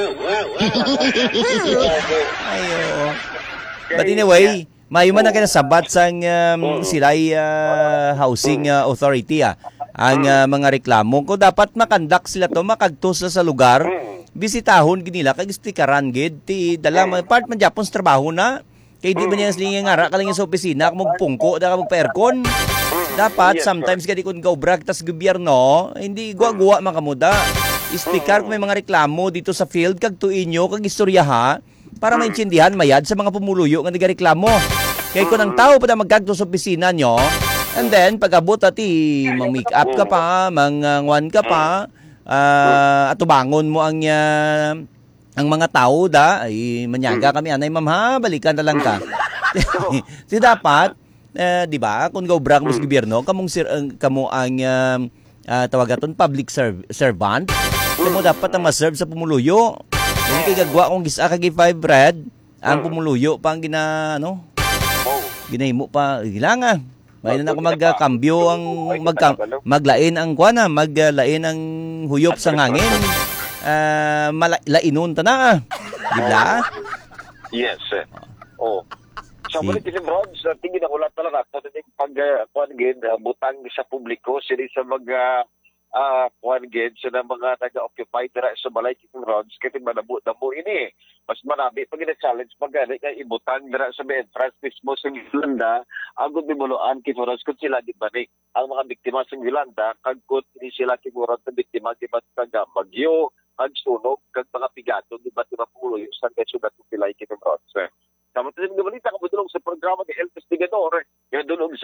S5: Ayo. But anyway, mayo man na kaya sabat sang um, Silay uh, Housing uh, Authority ah. Ang uh, mga reklamo ko dapat makandak sila to makagtos sa lugar. Bisitahon ginila kag istikaran gid ti dala man part man Japon sa trabaho na. Kay di ba niya sling nga ra ka lang sa opisina kag magpungko da ka magpa-aircon. Dapat sometimes kadi kun gaubra tas gobyerno hindi guwa-guwa makamuda. Istikar kung may mga reklamo dito sa field kag tuinyo kag istoryaha para maintindihan mayad sa mga pumuluyo nga nagareklamo. Kay kun ang tao pa na magkagto sa opisina nyo, and then pag-abot ati mang-make up ka pa, mang-ngwan ka pa, uh, at tubangon mo ang uh, ang mga tao da ay manyaga kami anay ma'am ha, balikan na lang ka. Si dapat Uh, di ba? Kung gaubra mo sa gobyerno, kamong sir, uh, kamo ang uh, uh, tawag aton public serv- servant. Kamo dapat ang ma-serve sa pumuluyo. Hindi kay gagwa kung gisa kag five red, ang pumuluyo pa ang gina ano? Ginahimo pa ilanga. May na ako magkambyo ang magka, maglain ang kuana, maglain ang huyop sa hangin. Uh, malainon ta na. Di ba?
S11: Yes. Oh. Sa so, si... Rods, uh, tingin na ulat talaga ito na yung pag-kuangin, uh, uh, butang sa publiko, sila sa mga uh, kuangin, sa mga nag-occupy tira sa balay Kitin Rods, kasi manabot na mo ini. Mas marami pag ina-challenge pag gani kay ibutang dira sa entrance mismo sa Yolanda, ang gumimuluan Kitin Rods kung sila di balik. Ang mga biktima sa Yolanda, kag kung hindi sila kimuran sa biktima, di ba sa bagyo, kag sunog, kag mga pigato, di ba di ba pulo yung sa sugat ng sila Kitin Rods. Samantala ng balita, kabudulong sa programa ng El Castigador, kaya dulong sa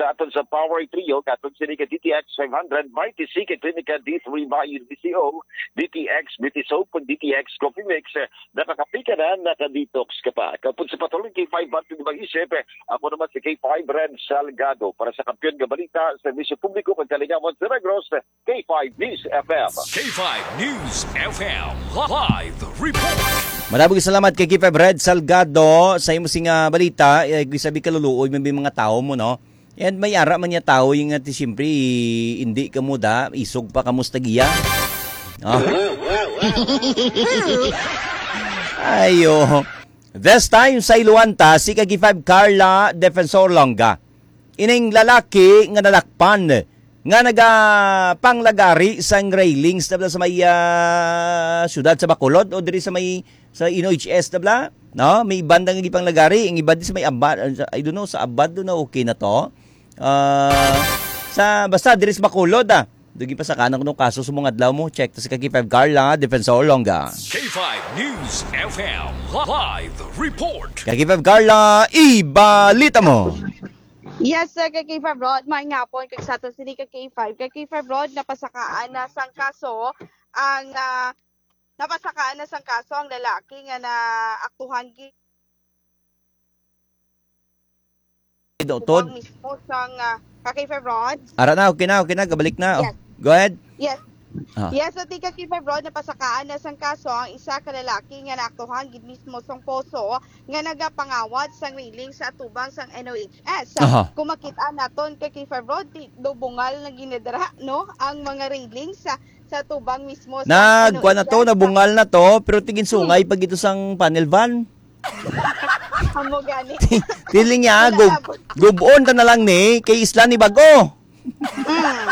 S11: aton sa Power Trio, katon sini ka D T X five hundred, Mighty C, ka Clinica D three Bayon D C O, D T X, B T Soap, D T X Coffee Mix, nakakapika na, nakadetox ka pa. Kapag sa patuloy K five Banting Mag-isip, ako naman si K five Red Salgado para sa Kampiyon nga Balita, Servisyo Publiko, Pagkalingawan sa Negros, K five News F M.
S4: K five News F M Live Report.
S5: Maraming salamat kay K five Red Salgado sa imo sing uh, balita. Eh, sabi kaluluoy may mga tao mo no. And may ara man niya tao yung ati siyempre hindi ka muda, isog pa kamusta giya. Oh. Ayo. This time sa Iluanta, si K five Carla Defensor Longa. Ining lalaki nga nalakpan nga naga panglagari sa railings tabla sa may uh, syudad sa Bacolod o diri sa may sa Ino H S tabla, no? May bandang hindi panglagari, ang iba di sa may Abad, I don't know sa Abad do na okay na to. Uh, sa basta diri sa Bacolod ah. Dugi pa sa kanang nung kaso sa mga adlaw mo, check to si K five Carla Defensor Longa.
S4: K five News F M Live Report.
S5: K five Carla, ibalita mo.
S13: Yes, sir, kay K five Rod, may nga po, kay sa ato sini kay K five. Kay K five Rod, napasakaan na sang kaso, ang uh, napasakaan na sang kaso ang lalaki nga na aktuhan gi
S5: Dotod.
S13: mismo sang uh, kay K five Rod.
S5: Ara na, okay na, okay na, gabalik na.
S13: Yes.
S5: Oh. Go ahead.
S13: Yes.
S5: Ah.
S13: Yes, so tika K five Rod, napasakaan na sang kaso ang isa ka lalaki nga naaktuhan gid mismo sang poso nga nagapangawat sang railing sa atubang sang N O H S.
S5: Aha.
S13: Kung makita naton kay K five Rod, do bungal na ginedra no ang mga railing sa sa tubang mismo sa
S5: Nagkuha na to, nabungal na to, pero tingin sungay pag ito sang panel van.
S13: Amo gani.
S5: Tiling niya, gub, gubon ta na lang ni, kay Isla ni Bago.
S13: Mm.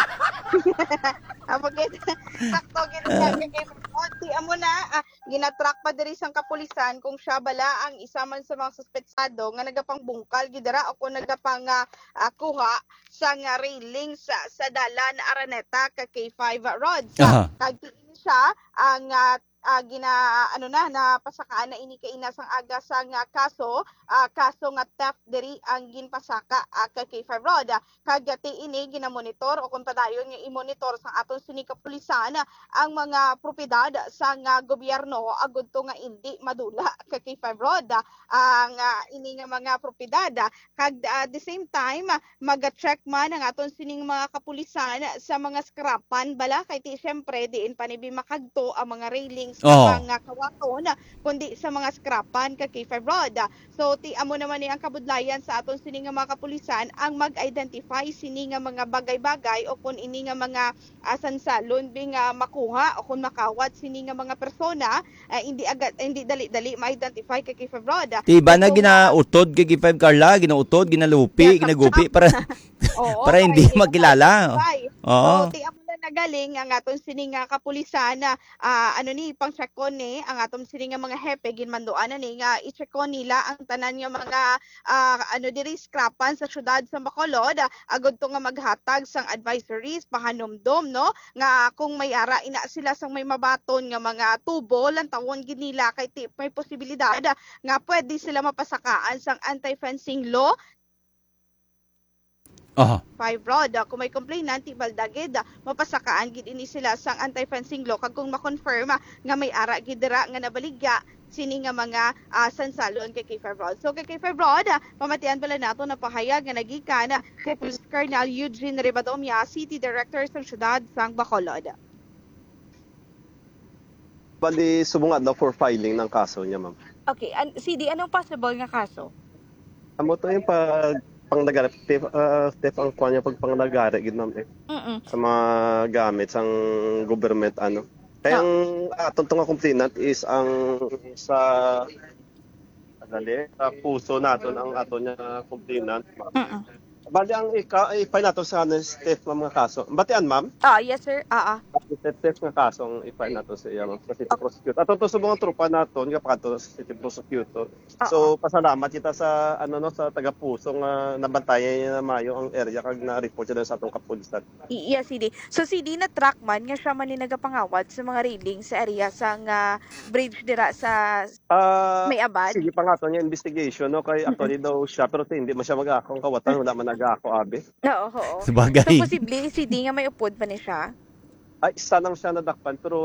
S13: Amo gid sakto gid siya kay K five Rod. Ti amo na ah, ginatrack pa diri sang kapulisan kung siya bala ang isa man sa mga suspetsado nga nagapangbungkal gidara o kung nagapang uh, kuha sa nga railing sa sa dalan Araneta ka K five Rod. Sa kag siya ang uh, uh, gina ano na napasakaan na ini kay inasang aga sa nga kaso uh, kaso nga theft diri ang ginpasaka uh, ka K five Rod. Kagati ini ginamonitor o kung padayon nga i-monitor sa aton sini kapulisan uh, ang mga propiedad sa nga gobyerno agud to nga hindi madula ka K five Rod. Uh, ang uh, ini nga mga propiedad uh, kag uh, the same time uh, maga-check man ang aton sining mga kapulisan uh, sa mga skrapan bala kay ti syempre diin panibi makagto ang mga railings sa
S5: Oh.
S13: mga kawaton kundi sa mga skrapan ka K five Rod. So ti amo naman ni ang kabudlayan sa aton sini nga mga kapulisan ang mag-identify sini nga mga bagay-bagay o kung ini nga mga asan salon bing uh, makuha o kung makawat sini nga mga persona uh, hindi agad hindi dali-dali ma-identify ka K five Rod.
S5: Tiba na ginautod kay K five Carla, ginautod, ginalupi, ginagupi para
S13: Oo,
S5: para hindi makilala.
S13: So
S5: Oo.
S13: ti amo na nagaling ang aton sini nga kapulisan na uh, ano ni pang check ni ang aton sini nga mga hepe ginmanduan na ni nga i-check nila ang tanan nga mga uh, ano diri skrapan sa syudad sa Bacolod uh, agud to nga maghatag sang advisories pahanumdom no nga kung may ara ina sila sang may mabaton nga mga tubo lang tawon gid nila kay ti, may posibilidad uh, nga pwede sila mapasakaan sang anti-fencing law.
S5: Aha.
S13: Five Rod, uh, kung may complainant, ibaldagid, uh, mapasakaan gid ini sila sang anti-fencing law kag kung ma-confirm uh, nga may ara gid dira nga nabaligya sini nga mga uh, sansalon kay K five Rod. So kay K five Rod, uh, pamatian pala nato na pahayag nga nagikan uh, kay Police Colonel Eugene Ribadomia, City Director sa siyudad sang Bacolod.
S14: Bali, subungad na for filing ng kaso niya, ma'am.
S13: Okay, an- C D, anong possible nga kaso?
S14: Amo to yung pag panglagari, theft, uh, theft ang kuha niya pag panglagari, gid ma'am eh.
S13: Mm-mm.
S14: Sa mga gamit, sang government, ano. Kaya ang aton nga complainant is ang sa, dali, sa puso naton ang aton nga complainant, ma'am.
S13: Mm-mm.
S14: Bali, ang ika, i-file nato sa ano, theft ng mga kaso. Batian, ma'am?
S13: Ah, yes sir. Ah, ah.
S14: Theft nga kaso ang i-file nato sa iya, ma'am, sa City Prosecutor. Ato to sa mga trupa naton, nga pagkato sa City Prosecutor. So, pasalamat kita sa, ano no, sa taga-puso nga nabantayan niya na mayo ang area kag na-report siya sa atong kapulisan.
S13: I- Yes, C D. So, C D na track man nga siya man ni nagapangawat sa mga railing sa area sa nga bridge dira sa
S14: Ah,
S13: May Abad.
S14: sige pa nga to niya investigation no kay actually daw siya pero hindi man siya mag-akong kawatan wala man talaga ako, Abi.
S15: Oo, oo.
S5: Sabagay.
S15: So, posible, si D nga may upod pa ni siya?
S14: Ay, isa lang siya nadakpan, pero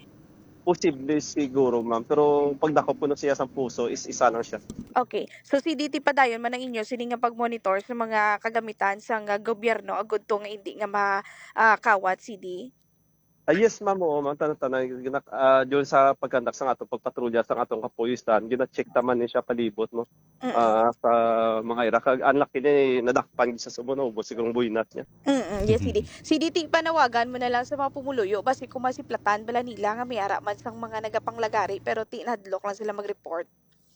S14: posible siguro, ma'am. Pero pag dako po na siya sa puso, is isa lang siya.
S15: Okay. So, si D T pa dayon man ang inyo, sini nga pag-monitor sa mga kagamitan sa nga gobyerno, agud to nga hindi nga makawat si D?
S14: Ah, yes, ma'am. Oo, ma'am. Tanay-tanay. Uh, doon sa pagkandak sa atong pagpatrolya sa atong kapulisan, gina-check naman ni siya palibot mo uh, sa mga ira. Kag unlucky ni nadakpan sa sumunod, sigurong buinat niya.
S15: Mm yes, C D. C D T, panawagan mo na lang sa mga pumuluyo basi kung masiplatan bala nila nga may ara man sang mga nagapanglagari pero tinadlok lang sila mag-report.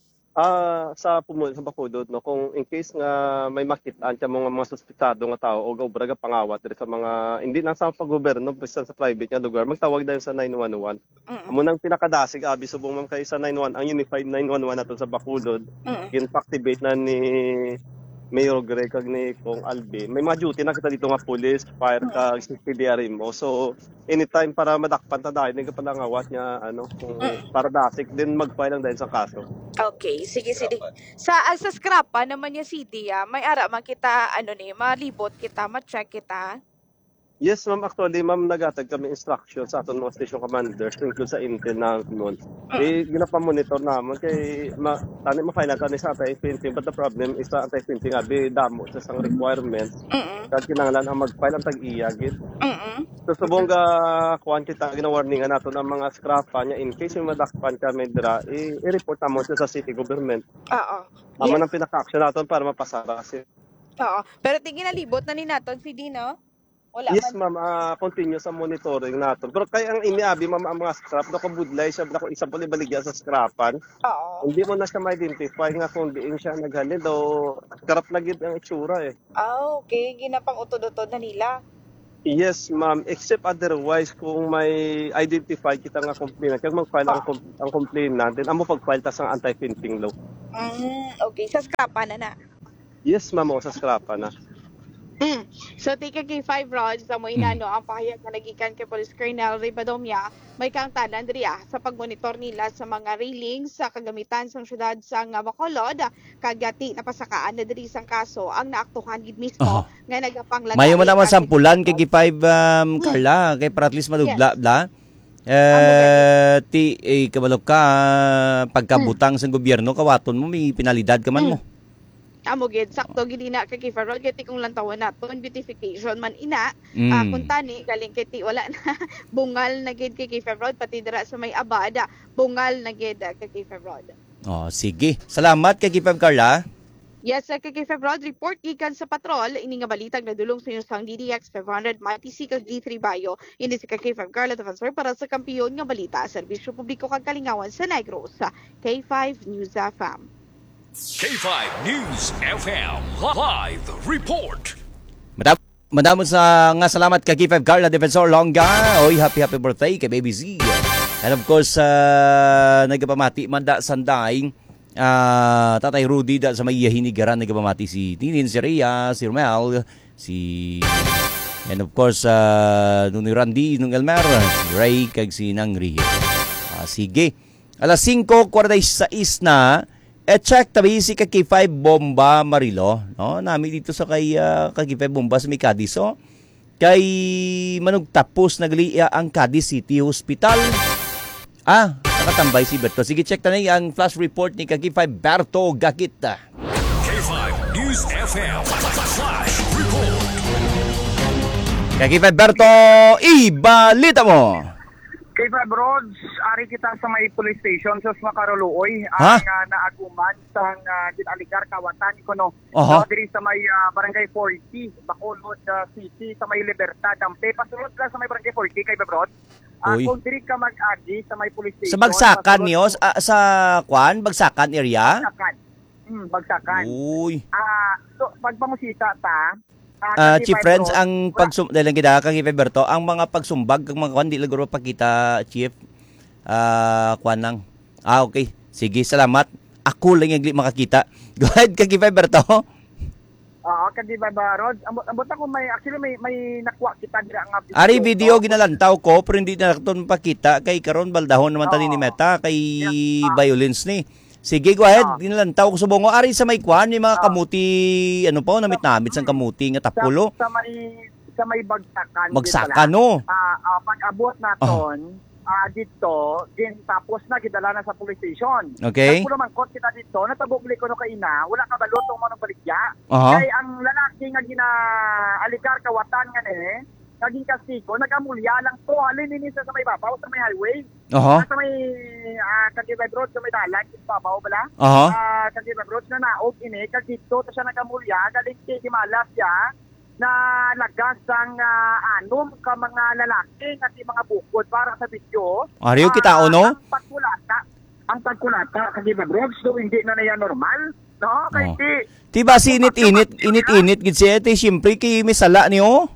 S14: Ah, sa pumul sa Bacolod, no, kung in case nga may makitaan ka mga mga suspitado nga tao o obraga pangawat diri sa mga hindi lang sa paggobyerno basta sa private nga lugar, magtawag dayon sa nine one one.
S15: Mm.
S14: Amo nang pinakadasig abi subong ma'am kay sa nine one ang unified nine one one nato sa Bacolod.
S15: Mm.
S14: Gin-activate na ni Mayor Greg kag ni Kong Albi. May mga duty na kita dito nga police, fire kag C P D R mo. So anytime para madakpan ta dahil nga palangawat nga ano kung para dasik din mag-file lang dahil sa kaso.
S15: Okay, sige, sige. Sa uh, sa scrap pa naman yung city, ah, may ara man kita, ano ni, malibot kita, ma-check kita.
S14: Yes, ma'am. Actually, ma'am, nagatag kami instruction sa aton mga station commanders tungkol sa intel na noon. Eh, ginapa-monitor naman kay ma tani ma-file ka ni sa anti-printing, but the problem is sa anti-printing abi damo sa sang requirements.
S15: Mm.
S14: Kaya kinahanglan ang mag-file ang tag-iya gid.
S15: Mm.
S14: So subong ga kuan kita gina-warningan nato ng mga scrapa nya in case yung madakpan kami dira, eh, i-report mo sa city government.
S15: Oo.
S14: Amo
S15: Yes.
S14: nang pinaka-action naton para mapasara si.
S15: Oo. Pero tingin na libot na ni naton si Dino. Wala
S14: Yes,
S15: man.
S14: ma'am. Uh, continue sa monitoring natin. Pero kaya ang iniabi, ma'am, ang mga scrap, nakabudlay siya, naku, isa po baligya sa scrapan.
S15: Oo.
S14: Hindi mo na siya ma-identify nga kung diin siya naghalid o karap na gid ang itsura eh.
S15: Ah, okay. Ginapang utod-utod na nila.
S14: Yes, ma'am. Except otherwise, kung may identify kita nga complaint, kaya mag-file ang, com- ang complaint natin, amo pag-file tas ang anti-printing law.
S15: Mm, okay. Sa scrapa na na.
S14: Yes, ma'am, o sa scrapan na.
S15: Mm. So, tika kay five rods sa mo inano ang pahayag na nagikan kay Police Colonel Ribadomia, may kang tanan diriya sa pagmonitor nila sa mga railings sa kagamitan sa syudad sa nga Bacolod, kagati napasakaan na diri sang kaso ang naaktuhan gid mismo
S5: Oh.
S15: nga nagapanglagay.
S5: Mayo mo naman sampulan kay five um, Carla, kay para at least madugla bla. Eh, ti eh, kabalo ka pagkabutang sa gobyerno kawaton mo may penalidad ka man mo.
S15: Amo gid sakto gid ina kay Kiefer Road kay ti kung lantawan naton beautification man ina
S5: Mm.
S15: ah, kung tani galing kay ti wala na bungal na gid kay Kiefer Road pati dira sa may abada bungal na gid ah, kay Kiefer Road.
S5: Oh, sige. Salamat kay five Carla.
S15: Yes, sa kay Kiefer Road report gikan sa patrol ini nga balitag nadulong sa inyo sang D D X five hundred Mighty C kag D three Bayo ini si kay Kiefer Carla Defensor para sa kampiyon nga balita serbisyo publiko kag kalingawan sa Negros sa K five News F M.
S4: K five News F M Live Report.
S5: Madam Madamon sa nga salamat kay five Carla Defensor Longga. Oy, happy happy birthday kay Baby Z. And of course, uh, nagpamati manda sanday uh, Tatay Rudy da sa may hinigaran nagpamati si Tinin, si Rhea, si Romel, si and of course uh, nung ni Randy, nung Elmer, si Ray kag si Nang Ria. Uh, sige. Alas singko forty-six na. E-check tabi si kay five Bomba Marilo, no? Nami dito sa kay uh, kay five Bomba sa may Cadiz, so. Kay manugtapos nagliya ang Cadiz City Hospital. Ah, nakatambay si Berto. Sige, check ta na ang flash report ni kay five Berto Gakita.
S4: K five News F M Flash Report.
S5: Kay five Berto, ibalita mo.
S6: K five Roads, ari kita sa may police station sa Makaruluoy
S5: Ha?
S6: ang uh, naaguman sa uh, Dinaligar Kawatan ikono.
S5: Aha.
S6: So, diri sa may uh, Barangay forty, Bacolod uh, City sa may Libertad, Dampe. Pasulod ka sa may Barangay forty kay five Roads. Uh,
S5: Uy.
S6: kung diri ka mag-agi sa may police station.
S5: Sa Bagsakan
S6: pasulod-
S5: niyo, sa, sa Kwan, Bagsakan area?
S6: Bagsakan. Hmm, Bagsakan.
S5: Uy.
S6: Ah, so pagpamusita ta,
S5: Ah, Chief Friends, ang pagsum dahil lang kita kang Ipeberto, ang mga pagsumbag kang mga kwan di laguro pakita, Chief. Ah, kwan lang. Ah, okay. Sige, salamat. Ako lang yung makakita. Go ahead kang Ipeberto.
S6: Oo, kadi ba ba Rod? Ambot ambot ako may actually may may nakuha kita dira nga video.
S5: Ari video ginalantaw ko pero hindi na naton pakita kay karon baldahon naman tani ni Meta kay violence ni. Sige, go ahead. Oh. Dinalantaw ko sa bongo. Ari sa may kwan, yung mga oh. kamuti, ano po, namit-namit sa kamuti nga tapulo.
S6: Sa, sa may sa may bagsakan.
S5: Bagsakan, no?
S6: Uh, uh, pag-abot naton, oh. uh, dito, din, tapos na, gidala na sa police station.
S5: Okay.
S6: Kung naman kot kita dito, natabugli ko no kaina, wala ka balot ng manong baligya.
S5: Uh-huh.
S6: Kaya ang lalaki nga gina aligar kawatan nga eh, naging kastigo, nagamulya lang to, halin ini sa may babaw, sa may highway.
S5: Uh-huh.
S6: Sa may uh, Kagibay Road, sa may dalan, sa babaw bala.
S5: Uh-huh.
S6: Uh, Kagibay Road na naog ini, kagito, to siya nagamulya, galing kay Himalas siya, na lagas ang uh, anom ka mga lalaki at mga bukod para sa video.
S5: Ariyo kita uh, no?
S6: Ang pagkulata, ang pagkulata, Kagibay Road, so hindi na na yan normal. No? Kaya
S5: oh.
S6: di...
S5: Ti ba si init-init, init-init, gid siya, ti siyempre kay may sala niyo?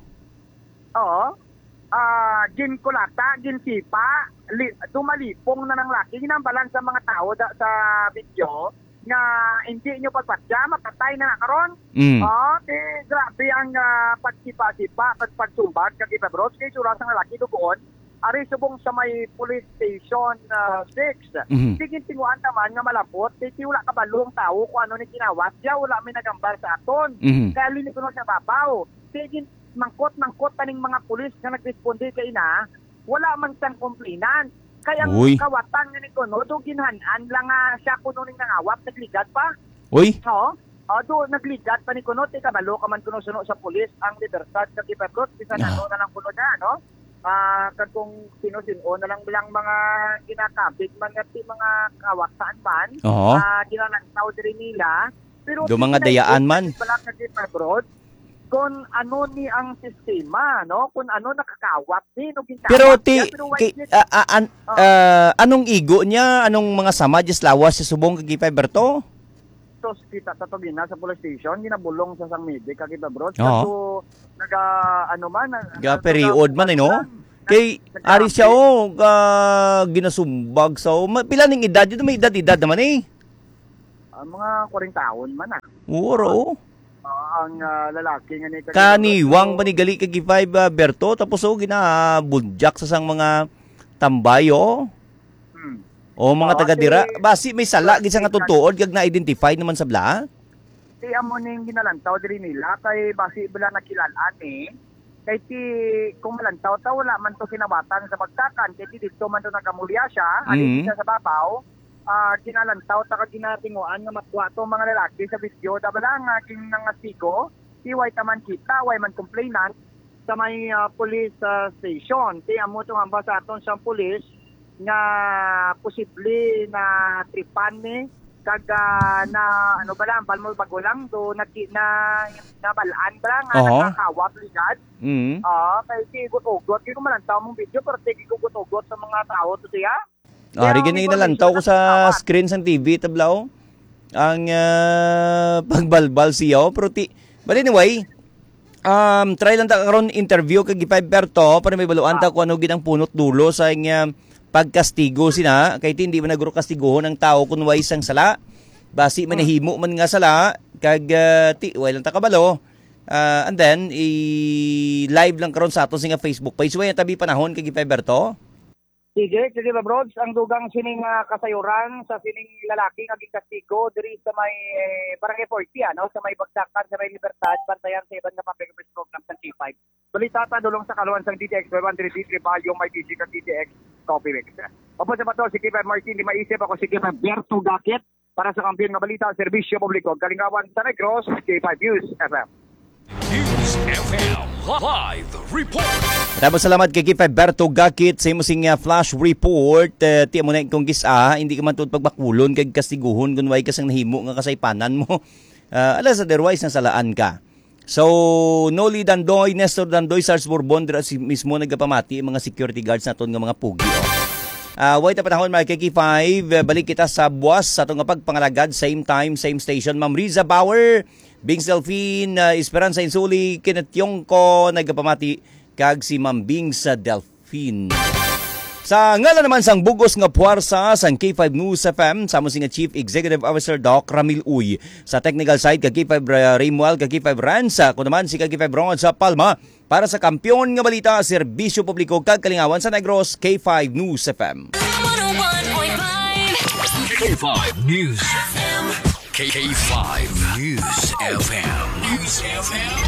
S6: Oo. Ah, uh, gin kulata, gin sipa, li, dumalipong na ng laki. Ginambalan sa mga tao da, sa video nga hindi nyo pagpatya, mapatay na nakaroon.
S5: Mm.
S6: Oh, eh, grabe ang uh, pagsipa-sipa, pagpagsumbag, kagibay bros, kay suras ng laki doon. Ari subong sa may police station uh, six.
S5: Mm-hmm.
S6: Sige tinguan naman nga malapot, kay wala kabalong tao kung ano ni kinawas siya, wala may nagambar sa aton.
S5: Mm-hmm.
S6: Kaya linig ko sa babaw. Sige mangkot-mangkot taning mga pulis nga nagresponde kay ina, wala man sang komplinan. Kaya ang kawatan nga ni Kuno, do ginhanan lang uh, siya Kuno ning nangawap, nagligad pa.
S5: Uy?
S6: Oo. Uh, do nagligad pa ni Kuno, ti kabalo ka man Kuno suno sa pulis, ang libertad sa Kipabrot, bisan
S5: ah.
S6: ano na lang Kuno na, no? Ah, uh, kung sino-sino na lang bilang mga kinakabit man nga ti mga kawataan man, ah
S5: uh-huh.
S6: uh, ginanantaw diri nila. Pero
S5: do mga dayaan man.
S6: Pala sa Kipabrot, kung ano ni ang sistema, no? Kung ano nakakawat din.
S5: Pero ti, ki, uh, uh, an, uh, anong igo niya? Anong mga sama just lawas sa subong kagipay Berto?
S6: So, kita sa Tobina sa police station, ginabulong sa sang medic kagipay Berto.
S5: Oh.
S6: So, naga, ano man.
S5: Naga period man, eh, no? Kay, ari siya, oh, uh, ginasumbag sa, so, pila ning edad? Dito may edad-edad naman, eh.
S6: Uh, mga forty taon man, ah.
S5: Uro,
S6: Uh, ang uh, lalaki nga ni
S5: kaniwang panigali kag five uh, Berto tapos o oh, ginabudjak sa sang mga tambayo. Hmm. O mga uh, taga-dira basi may sala gid sa nga tutuod kag na-identify naman sa bla.
S6: Ti amo ning ginalantaw diri nila kay basi bala nakilalaan eh. Kay ti kung malantaw ta wala man to kinabatan sa magtakan kay ti dito man to nagamulya siya, mm-hmm. ali siya sa babaw. Ah, uh, ginalantaw ta ka ginatinguan nga matwa to mga lalaki sa video dabala nga king nang asiko ti way taman kita way man complainant sa may uh, police uh, station ti amo tong amba sa aton sa police nga posible na tripan ni kag uh, na ano ba lang balmo bagulang do na na nabalaan ba nga uh-huh. nakakawap ligad.
S5: Mhm.
S6: Ah, uh, kay ti gutugot kay malantaw mong video pero ti gutugot sa mga tao to siya.
S5: Ah, rigin na nalantaw ko sa screen sa T V tablaw ang uh, pagbalbal siya pero ti but anyway um try lang ta karon interview kag five Berto para may baluan ta kung ano ginang punot dulo sa uh, pagkastigo sina kay ti hindi man nagro kastiguhon ang tao kun way sang sala basi man nahimo man nga sala kag uh, ti way lang ta kabalo uh, and then i live lang karon sa ato sa Facebook page way tabi panahon kag five Berto.
S6: Sige, sige ba bro, ang dugang sining uh, kasayuran sa sining lalaki nga gikastigo diri sa may eh, Barangay forty ano, sa may Bagsakan, sa may Libertad, bantayan sa iban nga public service program sa T five. Balita ta dulong sa kaluan sang D T X one three three yung may D C ka D T X copy mix. Opo sa bato si K five Martin, di maisip ako si K five Berto Gakit para sa kampiyon nga balita serbisyo publiko Kalingawan sa Negros, K five News F M.
S4: News F M Live Report.
S5: Maraming salamat kay K five Berto Gakit sa imong uh, flash report. Uh, ti mo na kung gisa, hindi ka man tud pagbakulon kag kastiguhon kun way kasang nahimo nga kasaypanan mo. Uh, alas otherwise nasalaan ka. So, Noli Dandoy, Nestor Dandoy, Sars Bourbon, si mismo nagpamati mga security guards naton nga mga pugi. Uh, wait na panahon mga K five, balik kita sa buwas sa itong pagpangalagad, same time, same station. Ma'am Riza Bauer, Bings Delphine, uh, Esperanza Insuli, Kenneth Yongko, nagpamati kag si Ma'am Bings Delphine. Sa ngalan naman sang bugos nga puwersa sang K five News F M, sa mo nga Chief Executive Officer Doc Ramil Uy. Sa technical side kag K five Raymuel, kag K five Ransa, kuno man si kag K five Ron sa Palma. Para sa kampiyon nga balita, serbisyo publiko kag Kalingawan sa Negros, K five News F M.
S4: K five News F M. K five News F M. News F M.